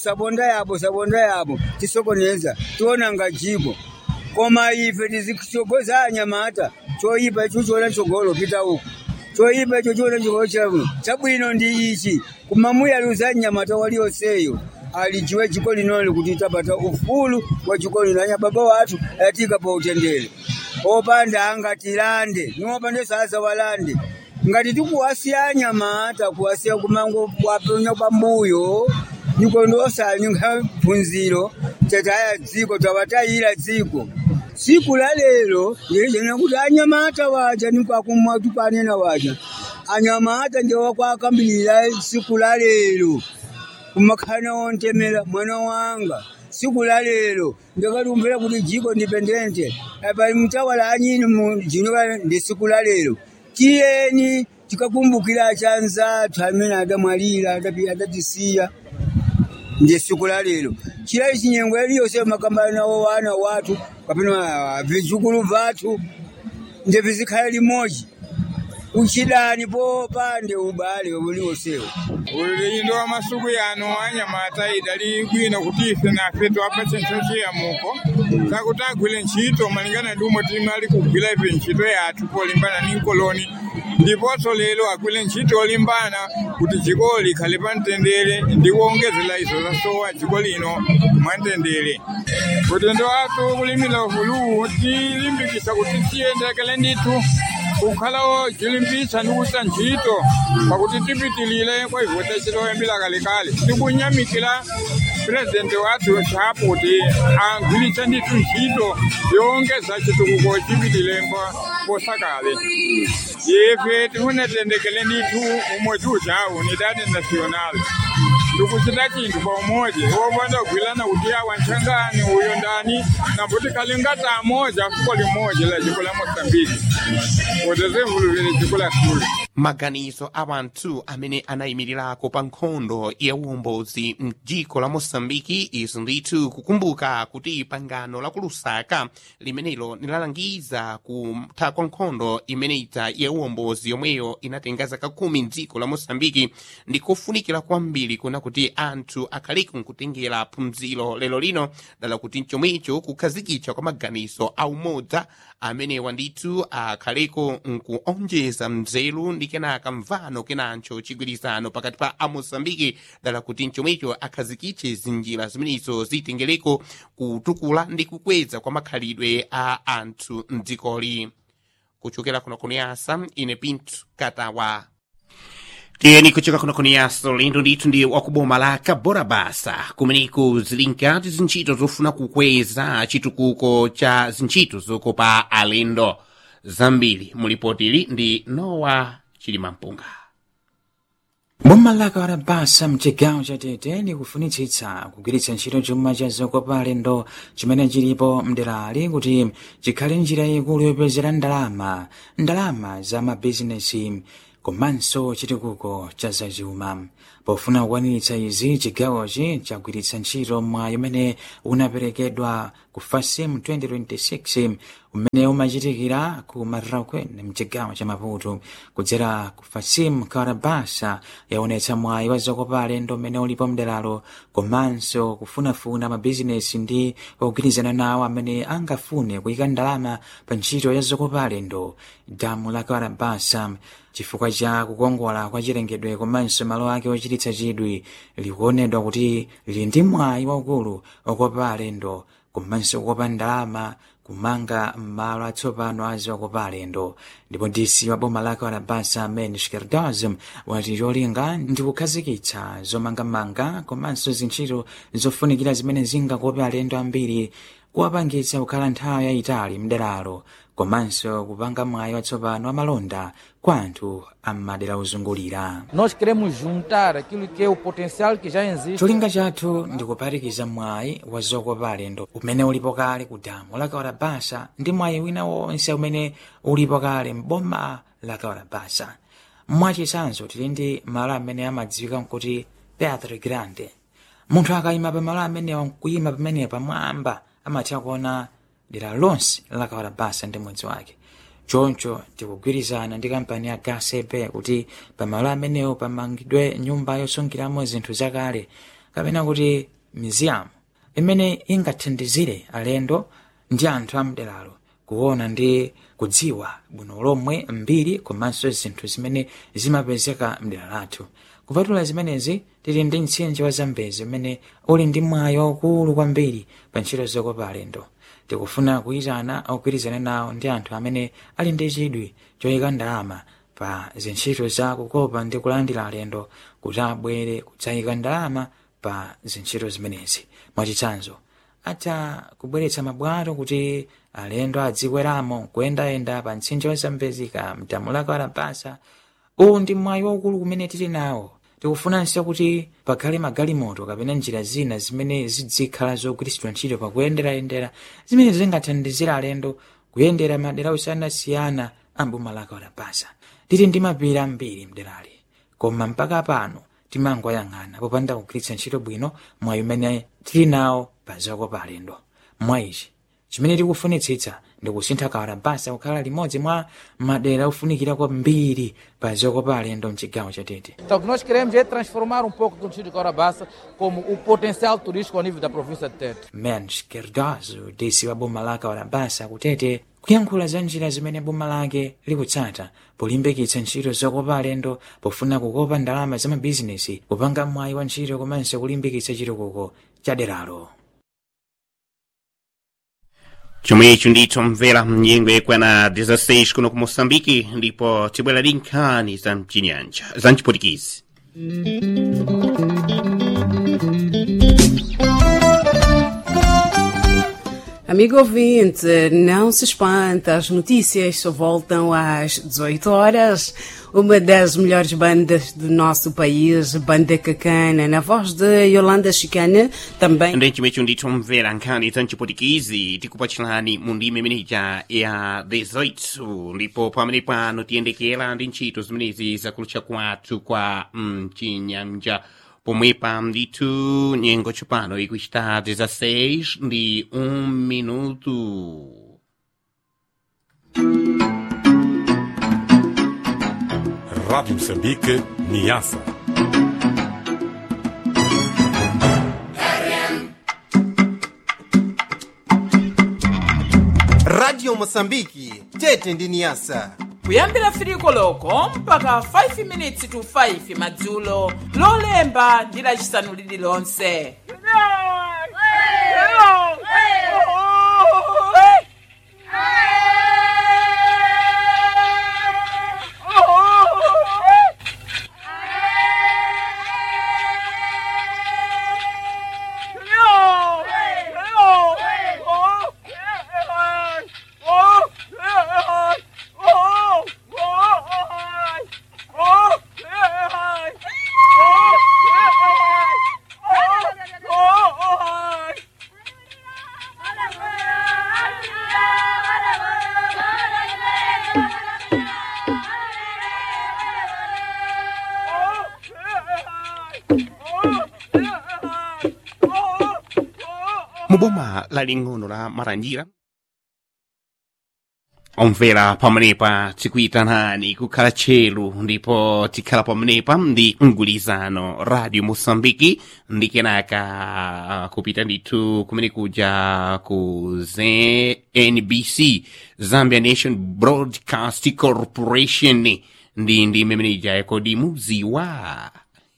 yapo tisokoneza tiona ngajiko koma ife tizichogoza anyamata choipa icho chona chogolo pita uko choipa icho chona chogolo chabwino ndi ichi kumamuyaluza anyamata walioseyo alijiwe jiko linolo kuti tapata ufulu wa jiko linanya baba watu atika pa utendele opanda angatilande nopande sasa walande ngati tikuwasiya nyamata kuwasiya kumango kwaponya pambuyo niko ndosa nyinga phunziro tataya dziko tawatayira dziko siku la lero ndije kuti anyamata waja niko akumwa tupanena waja anyamata ndio wakwakambilira siku la lero kumakhana wontemera mwana wanga siku la lero ndakalumbira kuti jiko independente apa mtawala anyini mujinwa ndi siku la lero tiyeni tikakumbukira chanza amene adamwalira adatisiya ndi siku la lero chila chinyengo iliyonse makambana wana watu kapena vizukulu vatu ndi vizikhala limodzi uchidani popande ubale obuliwosewo ulindo wa masuku yano anyamata idali bwino kuti ife nafe twapa chenchoche ya muko kakutagwile ntchito malingana dumo timali kugwila ife ntchito yathu polimbana ni nkoloni ndiponso lero agwile ntchito olimbana kuti dziko likhale pa mtendere ndi kuongezera izo zasowa dziko lino mwamtendere utendo wathu kulimira ufulu tilimbikisa kuti tiyendekele ndithu ukhala jilimbisa nukuta ntchito pakuti tipitilile kwa hivyo techiloyambira kalekale tikunyamikira president wathu chapo kuti angwilitsa ndithu ntchito yongeza chitukuko chipitilembo posakale ife tikunatendekele ndithu umodzi uchawo unidadi national tikuchita chinthu pa umodzi wopanda kugwilana kuti awa nchangani uyo ndani nambuti kalingata amoja fuko limodzi la dziko la Mozambiki maganizo a wanthu amene anayimirirako pa nkhondo ya uwombozi mdziko la mosambiki izi ndithu kukumbuka kuti pangano la kulusaka limenelo nilalangiza kutha kwa nkhondo imeneita ya uwombozi yomweyo inatenga zaka 10 mdziko la mosambiki ndikofunikira kwambiri kuna kuti anthu akhaleku nkutengera phunziro lero lino dala kuti chomwecho kukhazikitsa kwa maganizo a umodza amenewa ndithu akhaleko nkuonjeza mzelu ndi kenaka mvano kenancho chigwirizano pakati pa amosambike dala kuti mchomwecho akhazikitse zinjira zimenezo zitengereko kutukula ndi kukweza kwa makhalidwe a anthu mdzikoli. Kuchokera kuno kuniyasa ine Pinto Katawa. Tiyeni kuchoka kuno kuniyasa lendo ndithu ndi wakuboma la Kabora Basa kumeneko zili nkati zintchito zofuna kukweza chitukuko cha zintchito zokopa alendo zambiri mulipotili ndi Nowa Chilimampunga. Boma la Kabora Basa mchigawo cha Tete likufunitsitsa kugwiritsa ntchito chuma cha zokopa alendo chimene chilipo mderali kuti chikhale njira ikulu yopezera ndalama za mabizinesi komanso chitukuko cha zachuma. Pofuna kukwaniritsa izi, chigawochi chagwiritsa ntchito mwayi umene unaperekedwa ku FASIM 2026 umene umachitikira ku Marrakech mchigawo cha Maputo. Kudzera ku FASIM, Kabora Basa yaonetsa mwayi wa zokopa alendo umene ulipo mderalo komanso kufunafuna mabizinesi ndi ogwirizana nawo amene angafune kuyika ndalama pa ntchito ya zokopa alendo. Damu la Kabora Basa chifukwa cha kukongola kwa chilengedwe komanso malo ake ochititsa chidwi likuonedwa kuti lili ndi mwayi waukulu okopa alendo komanso kukopa ndalama kumanga malo atsopano a zokopa alendo. Ndipo DC wa boma la Kabora Basa amene Shkerdazm wati cholinga ndi kukhazikitsa zomangamanga komanso zintchito zofunikira zimene zingakope alendo ambiri, kuwapangitsa kukhala nthawi yayitali mderalo komanso kupanga mwayi watsopano amalonda kwa anthu ammadera ozungulira. Nós queremos juntar aquilo que é o potencial que já existe. Cholinga chathu ndi kuphatikiza mwayi wa zokopa alendo umene ulipo kale ku damu la Kabora Basa ndi mwayi wina wonse umene ulipo kale m'boma la Kabora Basa. Mwachitsanzo tili ndi malo amene amadziwika kuti Teatro Grande. Munthu akayima pa malo amenewa nkuyima pamene pamwamba amatha kuona dera lonse la Kabora Basa ndi mwezi wake. Choncho tikugwirizana ndi kampani ya GASEP kuti pamalo amenewo pamangidwe nyumba yosungiramo zinthu zakale kapena kuti museum imene ingathandizire alendo ndi anthu amderalo kuona ndi kudziwa bwino lomwe mbiri komanso zinthu zimene zimapezeka mdera lathu. Kupatula zimenezi tili ndi mtsinje wa Zambezi umene uli ndi mwayi waukulu kwambiri pa ntchito zokopa alendo. Tikufuna kuyitana ogwirizana nawo ndi anthu amene ali ndi chidwi choyika ndalama pa zintchito za kukopa ndi kulandira alendo kuti abwere kudzayika ndalama pa zintchito zimenezi. Mwachitsanzo atha kubweretsa mabwato kuti alendo adzikweramo kuyendayenda pa mtsinje wa Zambezi ka mdamu la Kabora Basa. Uwu ndi mwayi waukulu kumene tili nawo. Tikufunanso kuti pakhale magalimoto kapena njira zina zimene zidzikhala zogwiritsidwa ntchito pakuyendera zimene zingathandizira alendo kuyendera madera osiyanasiyana a boma la Kabora Basa. Tili ndi mapiri ambiri mderali, koma mpaka pano timangoyang'ana popanda kugwiritsa ntchito bwino mwayi umene tili nawo pa zokopa alendo. Mwayichi chimene tikufunitsitsa ndi kusintha Kabora Basa kukhala limodzi mwa madera ofunikira kwambiri pa zokopa alendo mchigawo cha Tete. Então o que nós queremos é transformar pouco do distrito de Kabora Basa como o potencial turístico ao nível da província de Tete. Mensch Kerdazo, DC wa boma la Kabora Basa ku Tete, kuyankhula za njira zimene boma lake likutsata polimbikitsa ntchito zokopa alendo pofuna kukopa ndalama za mabizinesi, kupanga mwayi wa ntchito komanso kulimbikitsa chitukuko cha deralo. Chomwecho ndithu mvera mnyengo yakwana 16 kuno ku Moçambique, ndipo tibwera ndi nkhani za mchinyanja za mchiputikisi. Amigo ouvinte, não se espanta, as notícias só voltam às 18 horas. Uma das melhores bandas do nosso país, Banda Cacana, na voz de Yolanda Chicana, também... Ndenchimwecho ndithu mvera nkhani za mchiputikisi tikupachilani mu ndime imeneja ya 18, ndipo pamene pano tiyendekera ndi ntchito zimenezi zakulucha kwathu kwa mchinyanja. Pomwepa ndithu nyengo tsopano ikuchita 16 ndi 1 minuto. Rádio Moçambique, Niassa. Rádio Mosambiki tete ndi Niasa. kuyambira 3 koloko mpaka 5 minutes to 5 madzulo lolemba ndi lachisanu lililonse. Muboma laling'ono la Maranjira omvera pamenepa tikuyitanani kukhala tcheru ndipo tikhala pamenepa ndi mgulizano Radio Mosambiki ndi kenaka kupita ndithu kumene kuja ku ZNBC Zambia Nation Broadcast Corporation ndi memeneja yakodi muziwa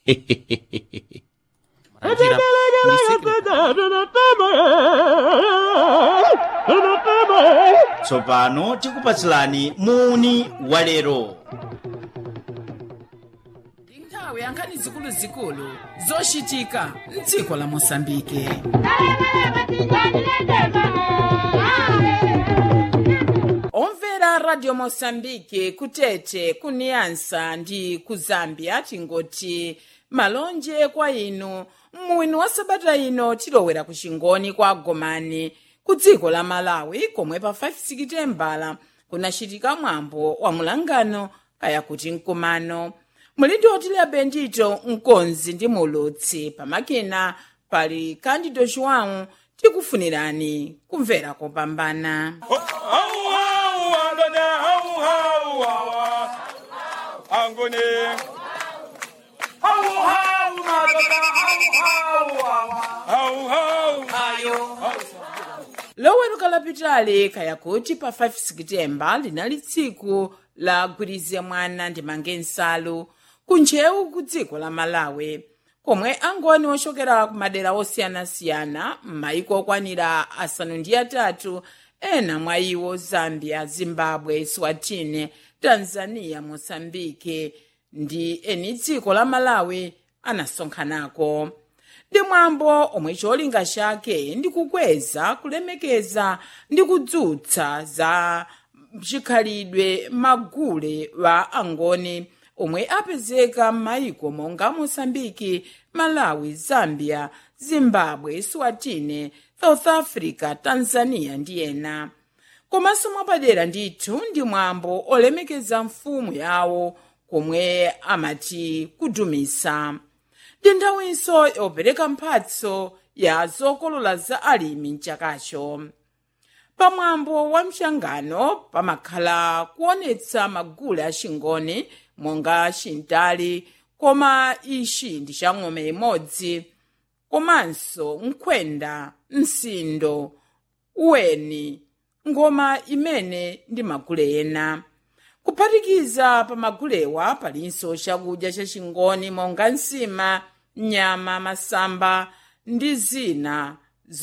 tsopano tikupatsilani muni walero. Nthawi yankhani zikuluzikulu zochitika m'dziko la Mosambike. Omvera Radio Mosambike kutete kuniyansa ndi ku Zambia tingoti malonje kwa inu. Mwini wa sabata ino tilowera ku chingoni kwa Gomani ku dziko la Malawi komwe pa 5 Sekitembala kunachitika mwambo wa mulangano kaya kuti mkumano. Mulindi otilia bendito mkonzi ndi mulutsi pamakina pali Candido João tikufunirani kumvera kopambana. Loweruka lapitali kaya kuti pa 5 Sekitembala linali tsiku la gwirize mwana ndi mange nsalu kunjewu ku dziko la Malawi komwe angoni ochokera ku madera osiyanasiyana m'mayiko okwanira 3 ena mwa iwo Zambia, Zimbabwe, Eswatini, Tanzania, Mosambike ndi eni dziko la Malawi anasonkhanako. Ndi mwambo omwe cholinga chake ndi kukweza, kulemekeza ndi kudzutsa za chikhalidwe magule wa angoni omwe apezeka m'mayiko monga Mosambiki, Malawi, Zambia, Zimbabwe, Eswatini, South Africa, Tanzania ndi ena. Komanso mwapadera ndithu ndi mwambo olemekeza mfumu yawo komwe amati kudumisa. Ndi nthawinso yopereka mphatso ya zokolola za alimi mchakacho. Pamwambo wa mchangano pamakhala kuonetsa magule a chingoni monga chintali, koma ichi ndi cha ng'ombe imodzi, komanso nkhwenda, msindo, uweni, ngoma imene ndi magule ena. Kuphatikiza pa magulewa palinso chakudya cha chingoni monga nsima, nyama, masamba ndi zina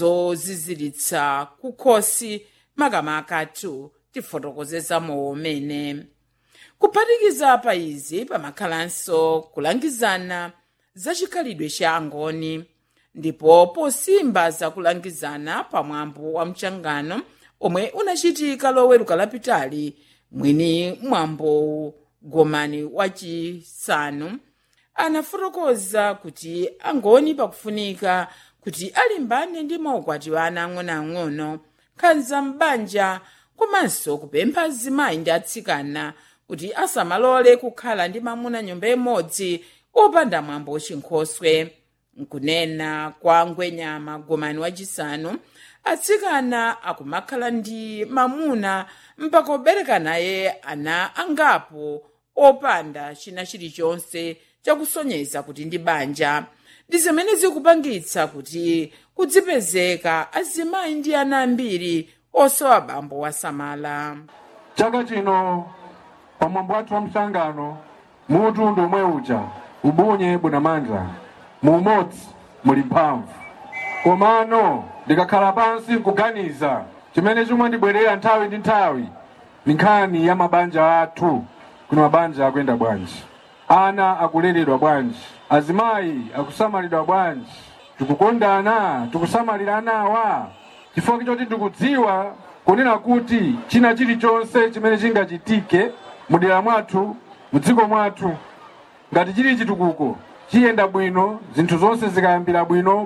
zoziziritsa kukhosi makamaka tifotokozeza momene. Kuphatikiza pa izi pamakhalanso kulangizana za chikhalidwe cha angoni ndipo posimba za kulangizana pamwambo wa mchangano omwe unachitika loweruka lapitali mwini mwambo Gomani wachisanu anafotokoza kuti angoni pakufunika kuti alimbane ndi maukwati wa ana ang'onoang'ono, nkhanza m'banja, komanso kupempha azimayi ndi atsikana kuti asamalole kukhala ndi mamuna nyumba imodzi opanda mwambo wachinkhoswe. Nkunena kwa Ngwenyama Gomani wachisanu, atsikana akumakhala ndi mamuna mpaka obereka naye ana angapo opanda china chilichonse chakusonyeza kuti ndi banja. Ndi zimene zikupangitsa kuti kudzipezeka azimayi ndi ana ambiri osowa bambo wasamala. Chaka chino pamwambo wathu wa msangano muutundu umwe uja ubunye bunamandla mu umodzi muli mphamvu. Komano ndikakhala pansi nkuganiza chimene chomwe ndibwerera nthawi ndi nthawi ni nkhani ya mabanja athu. Kuno mabanja akuyenda bwanji, ana akuleredwa bwanji, azimayi akusamalidwa bwanji, tikukondana tikusamalira anawa, chifukwa choti ndikudziwa kunena kuti china chilichonse chimene chingachitike mudera mwathu mudziko mwathu ngati chili chitukuko chiyenda bwino, zinthu zonse zikayambira bwino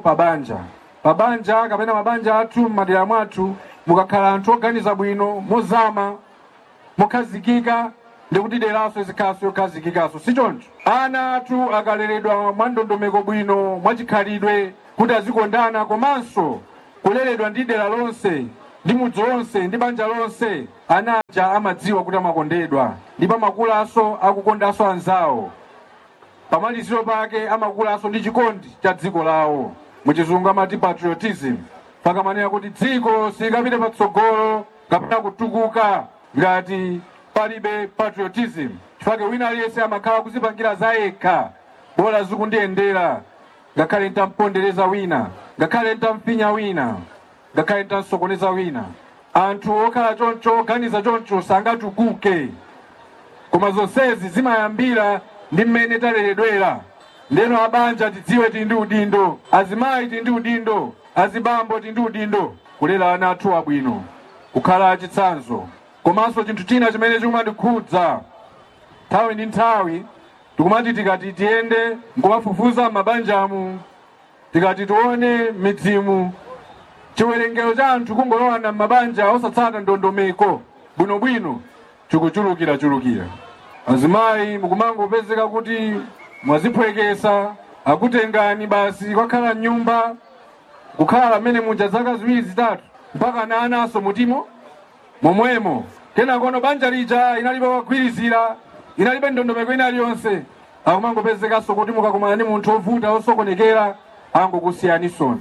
pabanja kapena mabanja athu madera mwathu mukakhala anthu oganiza bwino, mozama, mokhazikika, ndikuti deraso zikhaso yokhazikikaso. Sichoncho ana athu akaleredwa mwandondomeko bwino, mwachikhalidwe, kuti azikondana, komanso kuleredwa ndi dera lonse, ndi mudzi wonse, ndi banja lonse, ana aja amadziwa kuti amakondedwa, ndipo amakulaso akukondanso anzawo. Pamaliziro pake amakulaso ndi chikondi cha dziko lawo, muchizungu amati patriotism. Pakamanena kuti dziko sikapita patsogolo kapena kutukuka ngati palibe patriotism. Chifukwa wina aliyense amakhala kuzipangira zayekha, bola zikundiyendera, ngakhale ntampondereza wina, ngakhale ntamfinya wina, ngakhale ntamsokoneza wina. Anthu okhala choncho, oganiza choncho sangatukuke. Koma zonsezi zimayambira ndi mmene taleredwera. Ndeno abanja tidziwe tili ndi udindo, azimayi tili ndi udindo, azibambo tili ndi udindo kulera ana athu abwino, kukhala achitsanzo. Komanso chinthu china chimene chimatikhudza nthawi ndi nthawi, tikumati tikati tiyende nkumafufuza mabanjamu, tikati tione midzimu, chiwerengero cha anthu kungolowana m'mabanja osatsata ndondomeko bwinobwino chikuchulukira. Azimayi mukumangopezeka kuti mwaziphwekesa, akutengani basi kwakhala nyumba, kukhala mmene muja zaka ziwiri zitatu mpaka na anaso mutimo momwemo. Kenakono banja lija inalibe wagwirizira, inalibe ndondomeko ina iliyonse, akumangopezekaso kuti mukakumana ndi munthu ovuta osokonekera angokusiyanisoni.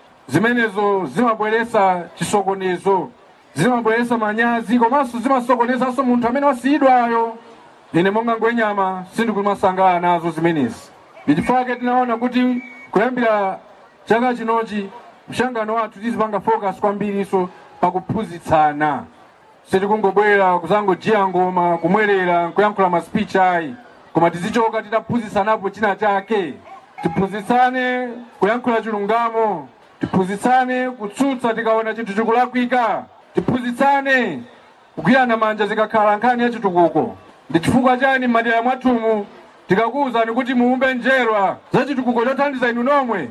Zimenezo zimabweresa chisokonezo, zimabweresa manyazi, komanso zimasokonesanso munthu amene wasiyidwayo. Ine monga ngwenyama sindikumasangala nazo zimenezi. Ndichifukwa tinaona kuti kuyambira chaka chinochi mshangano wathu tizipanga focus kwambiriso pakuphunzitsana. Sitikungobwera kuzangojiya ngoma, kumwerera, kuyankhula ma speech ayi, koma tizichoka titaphunzitsanapo china chake. Tiphunzitsane kuyankhula chilungamo, tiphunzitsane kutsutsa tikaona chinthu chikulakwika, tiphunzitsane kugwirana manja zikakhala nkhani ya chitukuko. Ndi chifukwa chani m'madera mwathumu tikakuwuzani kuti muumbe njerwa za chitukuko chothandiza inu nomwe,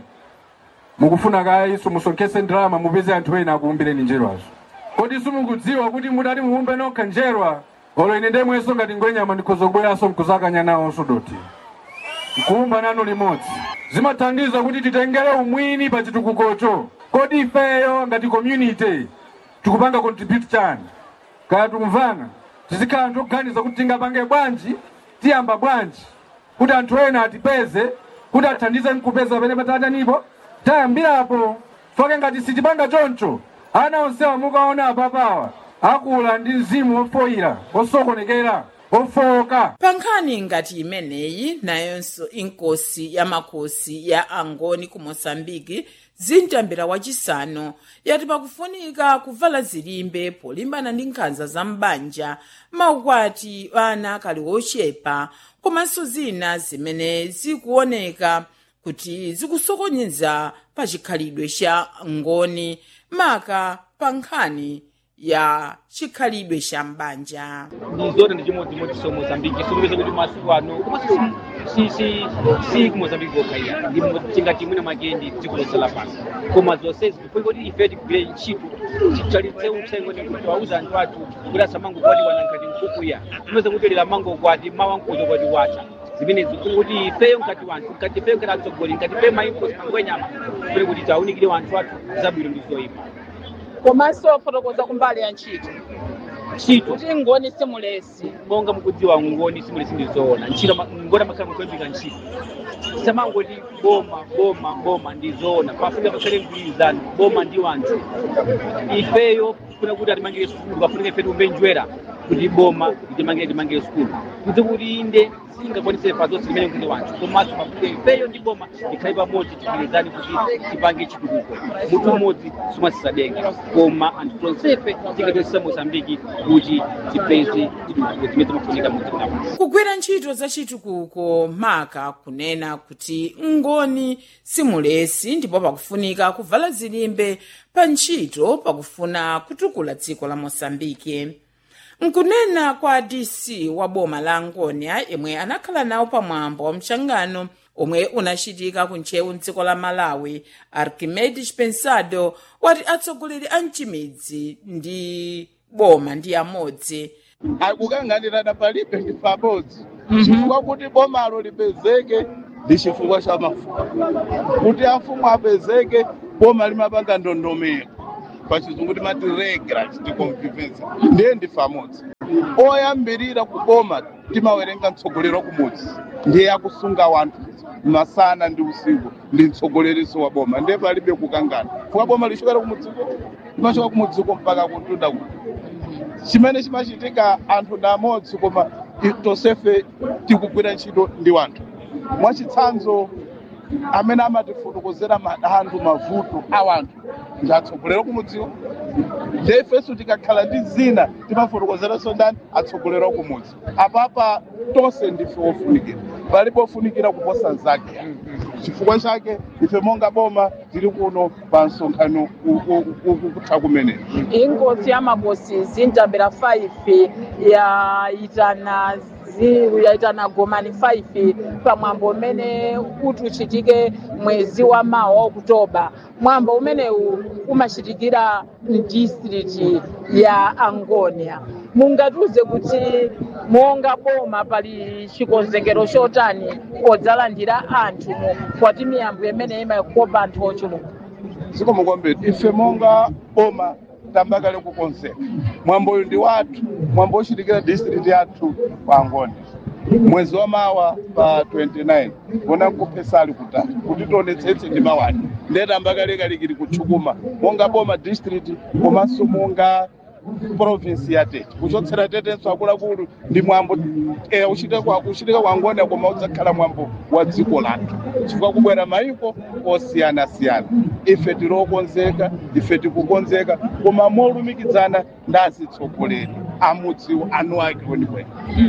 mukufuna kayiso musonkhese ndalama mupeze anthu ena akuumbireni njerwazo? Kodi simukudziwa kuti mudati muumbe nokha njerwa, olo ine ndemweso ngati ngwenyama ndikhoza kubweranso mkuzakanya nawonso doti nkuumba nanu limodzi? Zimathandiza kuti titengere umwini pa chitukukocho. Kodi ifeyo ngati community tikupanga contribute chani? Kaya tikumvana tizikhala anthu okuganiza kuti tingapange bwanji, tiyamba bwanji kuti anthu ena atipeze, kuti athandize nkupeza pene patatanipo tayambirapo. Foke ngati sitipanga choncho, ana onsewa mukaona apapawa akula ndi mzimu ofoira, osokonekera, ofoka. Pankhani ngati imeneyi nayonso inkosi ya makosi ya Angoni ku Mosambiki zintambira wachisanu yati pakufunika kuvala zilimbe polimbana ndi nkhanza za mbanja, maukwati ana kali ochepa, komanso zina zimene zikuoneka kuti zikusokonyeza pa chikhalidwe cha ngoni, maka pankhani ya chikhalidwe cha mbanja. Ndizona ndi chimodzimodzi so Mozambiki sikupeza kuti masiku ano komanso si ku Mozambiki kokhaiya ndi chingati mwina makendi dziko lonse lapansi, koma zonsezi kufunika kuti ife tigwire ntchito tichalitse utsengo kuti wauza anthu athu kuti asamangokwati wanankati mkukuya timeze kutelera mangokwati mawankuzo kwati wata zimenezi kuti ifeyo nkati wanthu nkati ifeyo nkati atsogoli nkati ifeyo mainkosi mangwenyama kuli kuti tawunikire wanthu athu zabwino ndi zoyipa. Komanso fotokoza kumbali ya ntchito kuti ngoni simulesi monga mukudziwa ngoni simulesi ndizoona ntchito ngoni makhala mukwembika ntchito samangoti boma ndizoona pafunika pakhale mgwirizano boma ndi wanthu ifeyo kufuna kuti atimangire sukulu pafunika ife tikumbenjwera kuti boma timangire sukulu kuti kuti inde singakwanise pazonse limene kuti wanthu komanso pafunika ifeyo ndi boma tikhale pamodzi tigwirizane kuti tipange chitukuko munthu umodzi somasisadenga koma anthu tonsefe tingatiyesa Mozambiki kuti tipeze chitukuko chimene timafunika mudziko lapansi. Kugwira ntchito za chitukuko maka kunena kuti ngoni simulesi ndipo pakufunika kuvala zilimbe pa ntchito pakufuna kutukula dziko la Mosambike. Nkunena kwa DC wa boma la Angonia yemwe anakhala nawo pamwambo wa mchangano omwe unachitika kunchewu mdziko la Malawi, Archimedes Pensado wati atsogoleri a mchimidzi ndi boma ndi amodzi akukanganirana palibe ndi pamodzi chifukwa kuti bomalo lipezeke ndi chifukwa cha mafumu kuti afumu apezeke boma limapanga ndondomeko pachizungu timati regulars ndi convivence ndiye ndi pamodzi oyambirira kuboma timawerenga mtsogoleri kumudzi ndiye akusunga wanthu masana ndi usiku ndi mtsogoleriso wa boma ndiye palibe kukangana fuka boma lichokera kumudziko limachoka kumudziko mpaka kutunda kuti chimene chimachitika anthu ndi amodzi koma tonsefe tikugwira ntchito ndi wanthu mwachitsanzo amene amatifotokozera madandaulo mavuto a wanthu ndi atsogoleri kumudziko ndefeso tikakhala ndi zina timafotokozeranso ndani atsogoleri kumudzi apapa tonse ndife ofunikira palibe ofunikira kuposa nzake chifukwa chake ife monga boma tili kuno pa msonkhano kutha kumenera. Ingozi ya mabosi zintambira 5 yaitana gomani 5 pamwambo umene kuti uchitike mwezi wa mawa Oktoba. Mwambo umenewu umachitikira district ya Angonia. Mungatuze kuti monga boma pali chikonzekero chotani podzalandira anthu kwati miyambo imene imakopa anthu ochuluka. Zikomo kwambiri ife monga boma tambakale kukonzeka mwambo uyu ndi wathu mwambo uchitikira district yathu pa Angonia mwezi wa mawa pa 29 bona kupesali kutatu kuti tionetsetse ndi mawani ndeta mbakale kalikiri kutchukuma monga boma district komanso monga province ya Tete kuchotsera Tetenso akuluakulu ndi mwambo uchitika kwa Angonia koma udzakhala mwambo wa dziko lathu chifukwa kubwera mayiko osiyanasiyana ife tilokonzeka ife tikukonzeka koma molumikizana ndi atsogoleri amudziwo anu ake weniweni.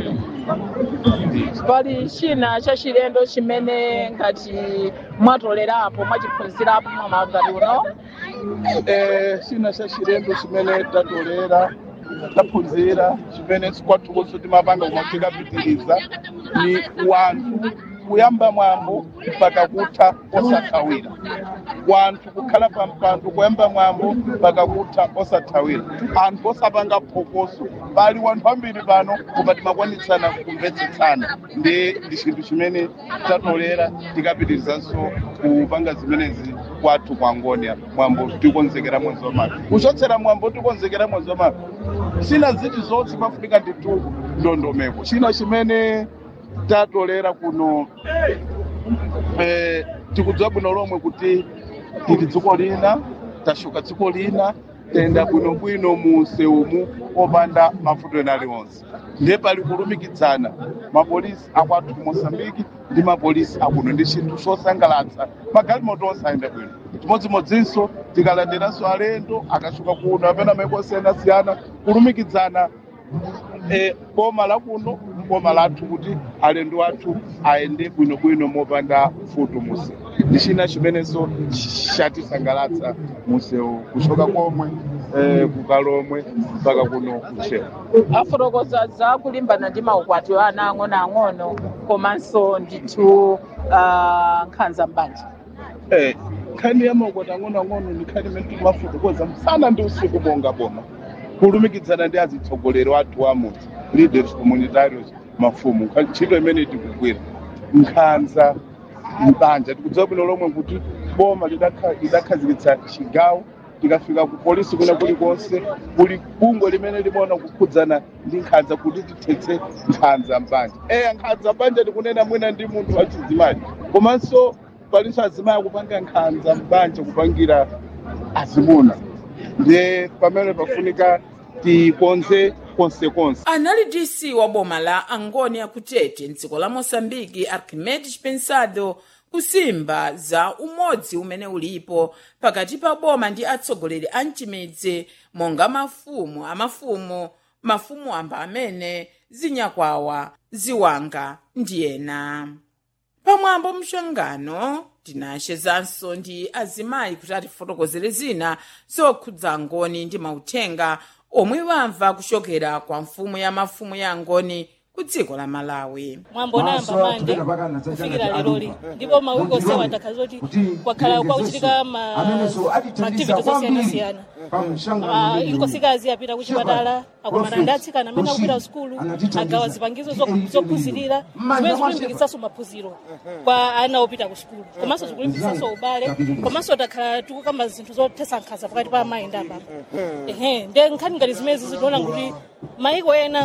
Pali china cha chilendo chimene ngati mwatolerapo mwachiphunzirapo mwamagati uno? China cha chilendo chimene tatolera taphunzira chimene kwathukonso timapanga koma tikapitiriza ni wanthu kuyamba mwambo mpaka kutha osathawira wanthu kukhala pampando kuyamba mwambo mpaka kutha osathawira anthu osapanga phokoso pali wanthu ambiri pano koma timakwanitsana kumvetsetsana ndi chinthu chimene tatolera tikapitirizanso kupanga zimenezi kwathu kwa Angonia mwambo tikonzekera mwezi wa mawa kuchotsera mwambo tikonzekera mwezi wa mawa sina ziti zonse pafunika nditu ndondomeko china chimene tatolera kuno tikudziwa bwino lomwe kuti tili dziko lina tashuka dziko lina tenda bwinobwino museumu opanda mavuto ena aliwonse ndiye pali kulumikizana mapolisi akwathu ku Mosambiki ndi mapolisi akuno ndi chinthu chosangalatsa magalimoto onse ayenda bwino chimodzimodzinso tikalandiranso alendo akashuka kuno apena maiko osiyanasiyana kulumikizana boma la kuno boma lathu kuti alendo athu aende bwinobwino mopanda futo musi ndi china chimenenso chatisangalatsa musewu kuchoka komwe kukalomwe mpaka kuno kuchewa. Afotokoza za kulimbana ndi maukwati ana ang'onoang'ono komanso ndithu nkhanza mbanja. Nkhani ya maukwati ang'onoang'ono ndi nkhani imene timafotokoza msana ndi usiku monga boma kulumikizana ndi atsogoleri athu amudzi leaders communitarios mafumu ntchito imene tikugwira nkhanza mbanja tikudziwa bwino lomwe kuti boma lidakhazikitsa chigawo tikafika ku polisi kuna kulikonse kuli bungwe limene limaona kukhudzana ndi nkhanza kuti tithetse nkhanza mbanja nkhanza mbanja tikunena mwina ndi munthu wachizimayi komanso palinso azimayi kupanga nkhanza mbanja kupangira azimuna ndiye pamene pafunika tikonze konsekonse. anali DC wa boma la Angoni akutete mdziko la Mosambiki Arquimedes Pensado kusimba za umodzi umene ulipo pakati pa boma ndi atsogoleri a mchimidzi monga mafumu amba amene zinyakwawa ziwanga ndi ena. Pamwambo mshangano tinayeshezanso ndi azimayi kuti atifotokozere zina zokhudza Angoni ndi mauthenga omwe wamva kuchokera kwa mfumu ya Angoni ku dziko la Malawi. Mwambo namba mande kufikira leroli ndipo mawiko onsewa atakhala zoti kwakhala kwauchitika activities osiyana-siyana. Inkosikazi apita kuchipatala akumana ndi atsikana amene akupita sukulu agawa zipangizo zophunzirira zimene zikulimbikitsanso maphunziro kwa ana opita ku sukulu komanso zikulimbikitsanso ubale komanso takhala tikukamba zinthu zothetsa nkhanza pakati pa amayi ndi ababa. Nde nkhani ngati zimene zizitiona kuti mayiko ena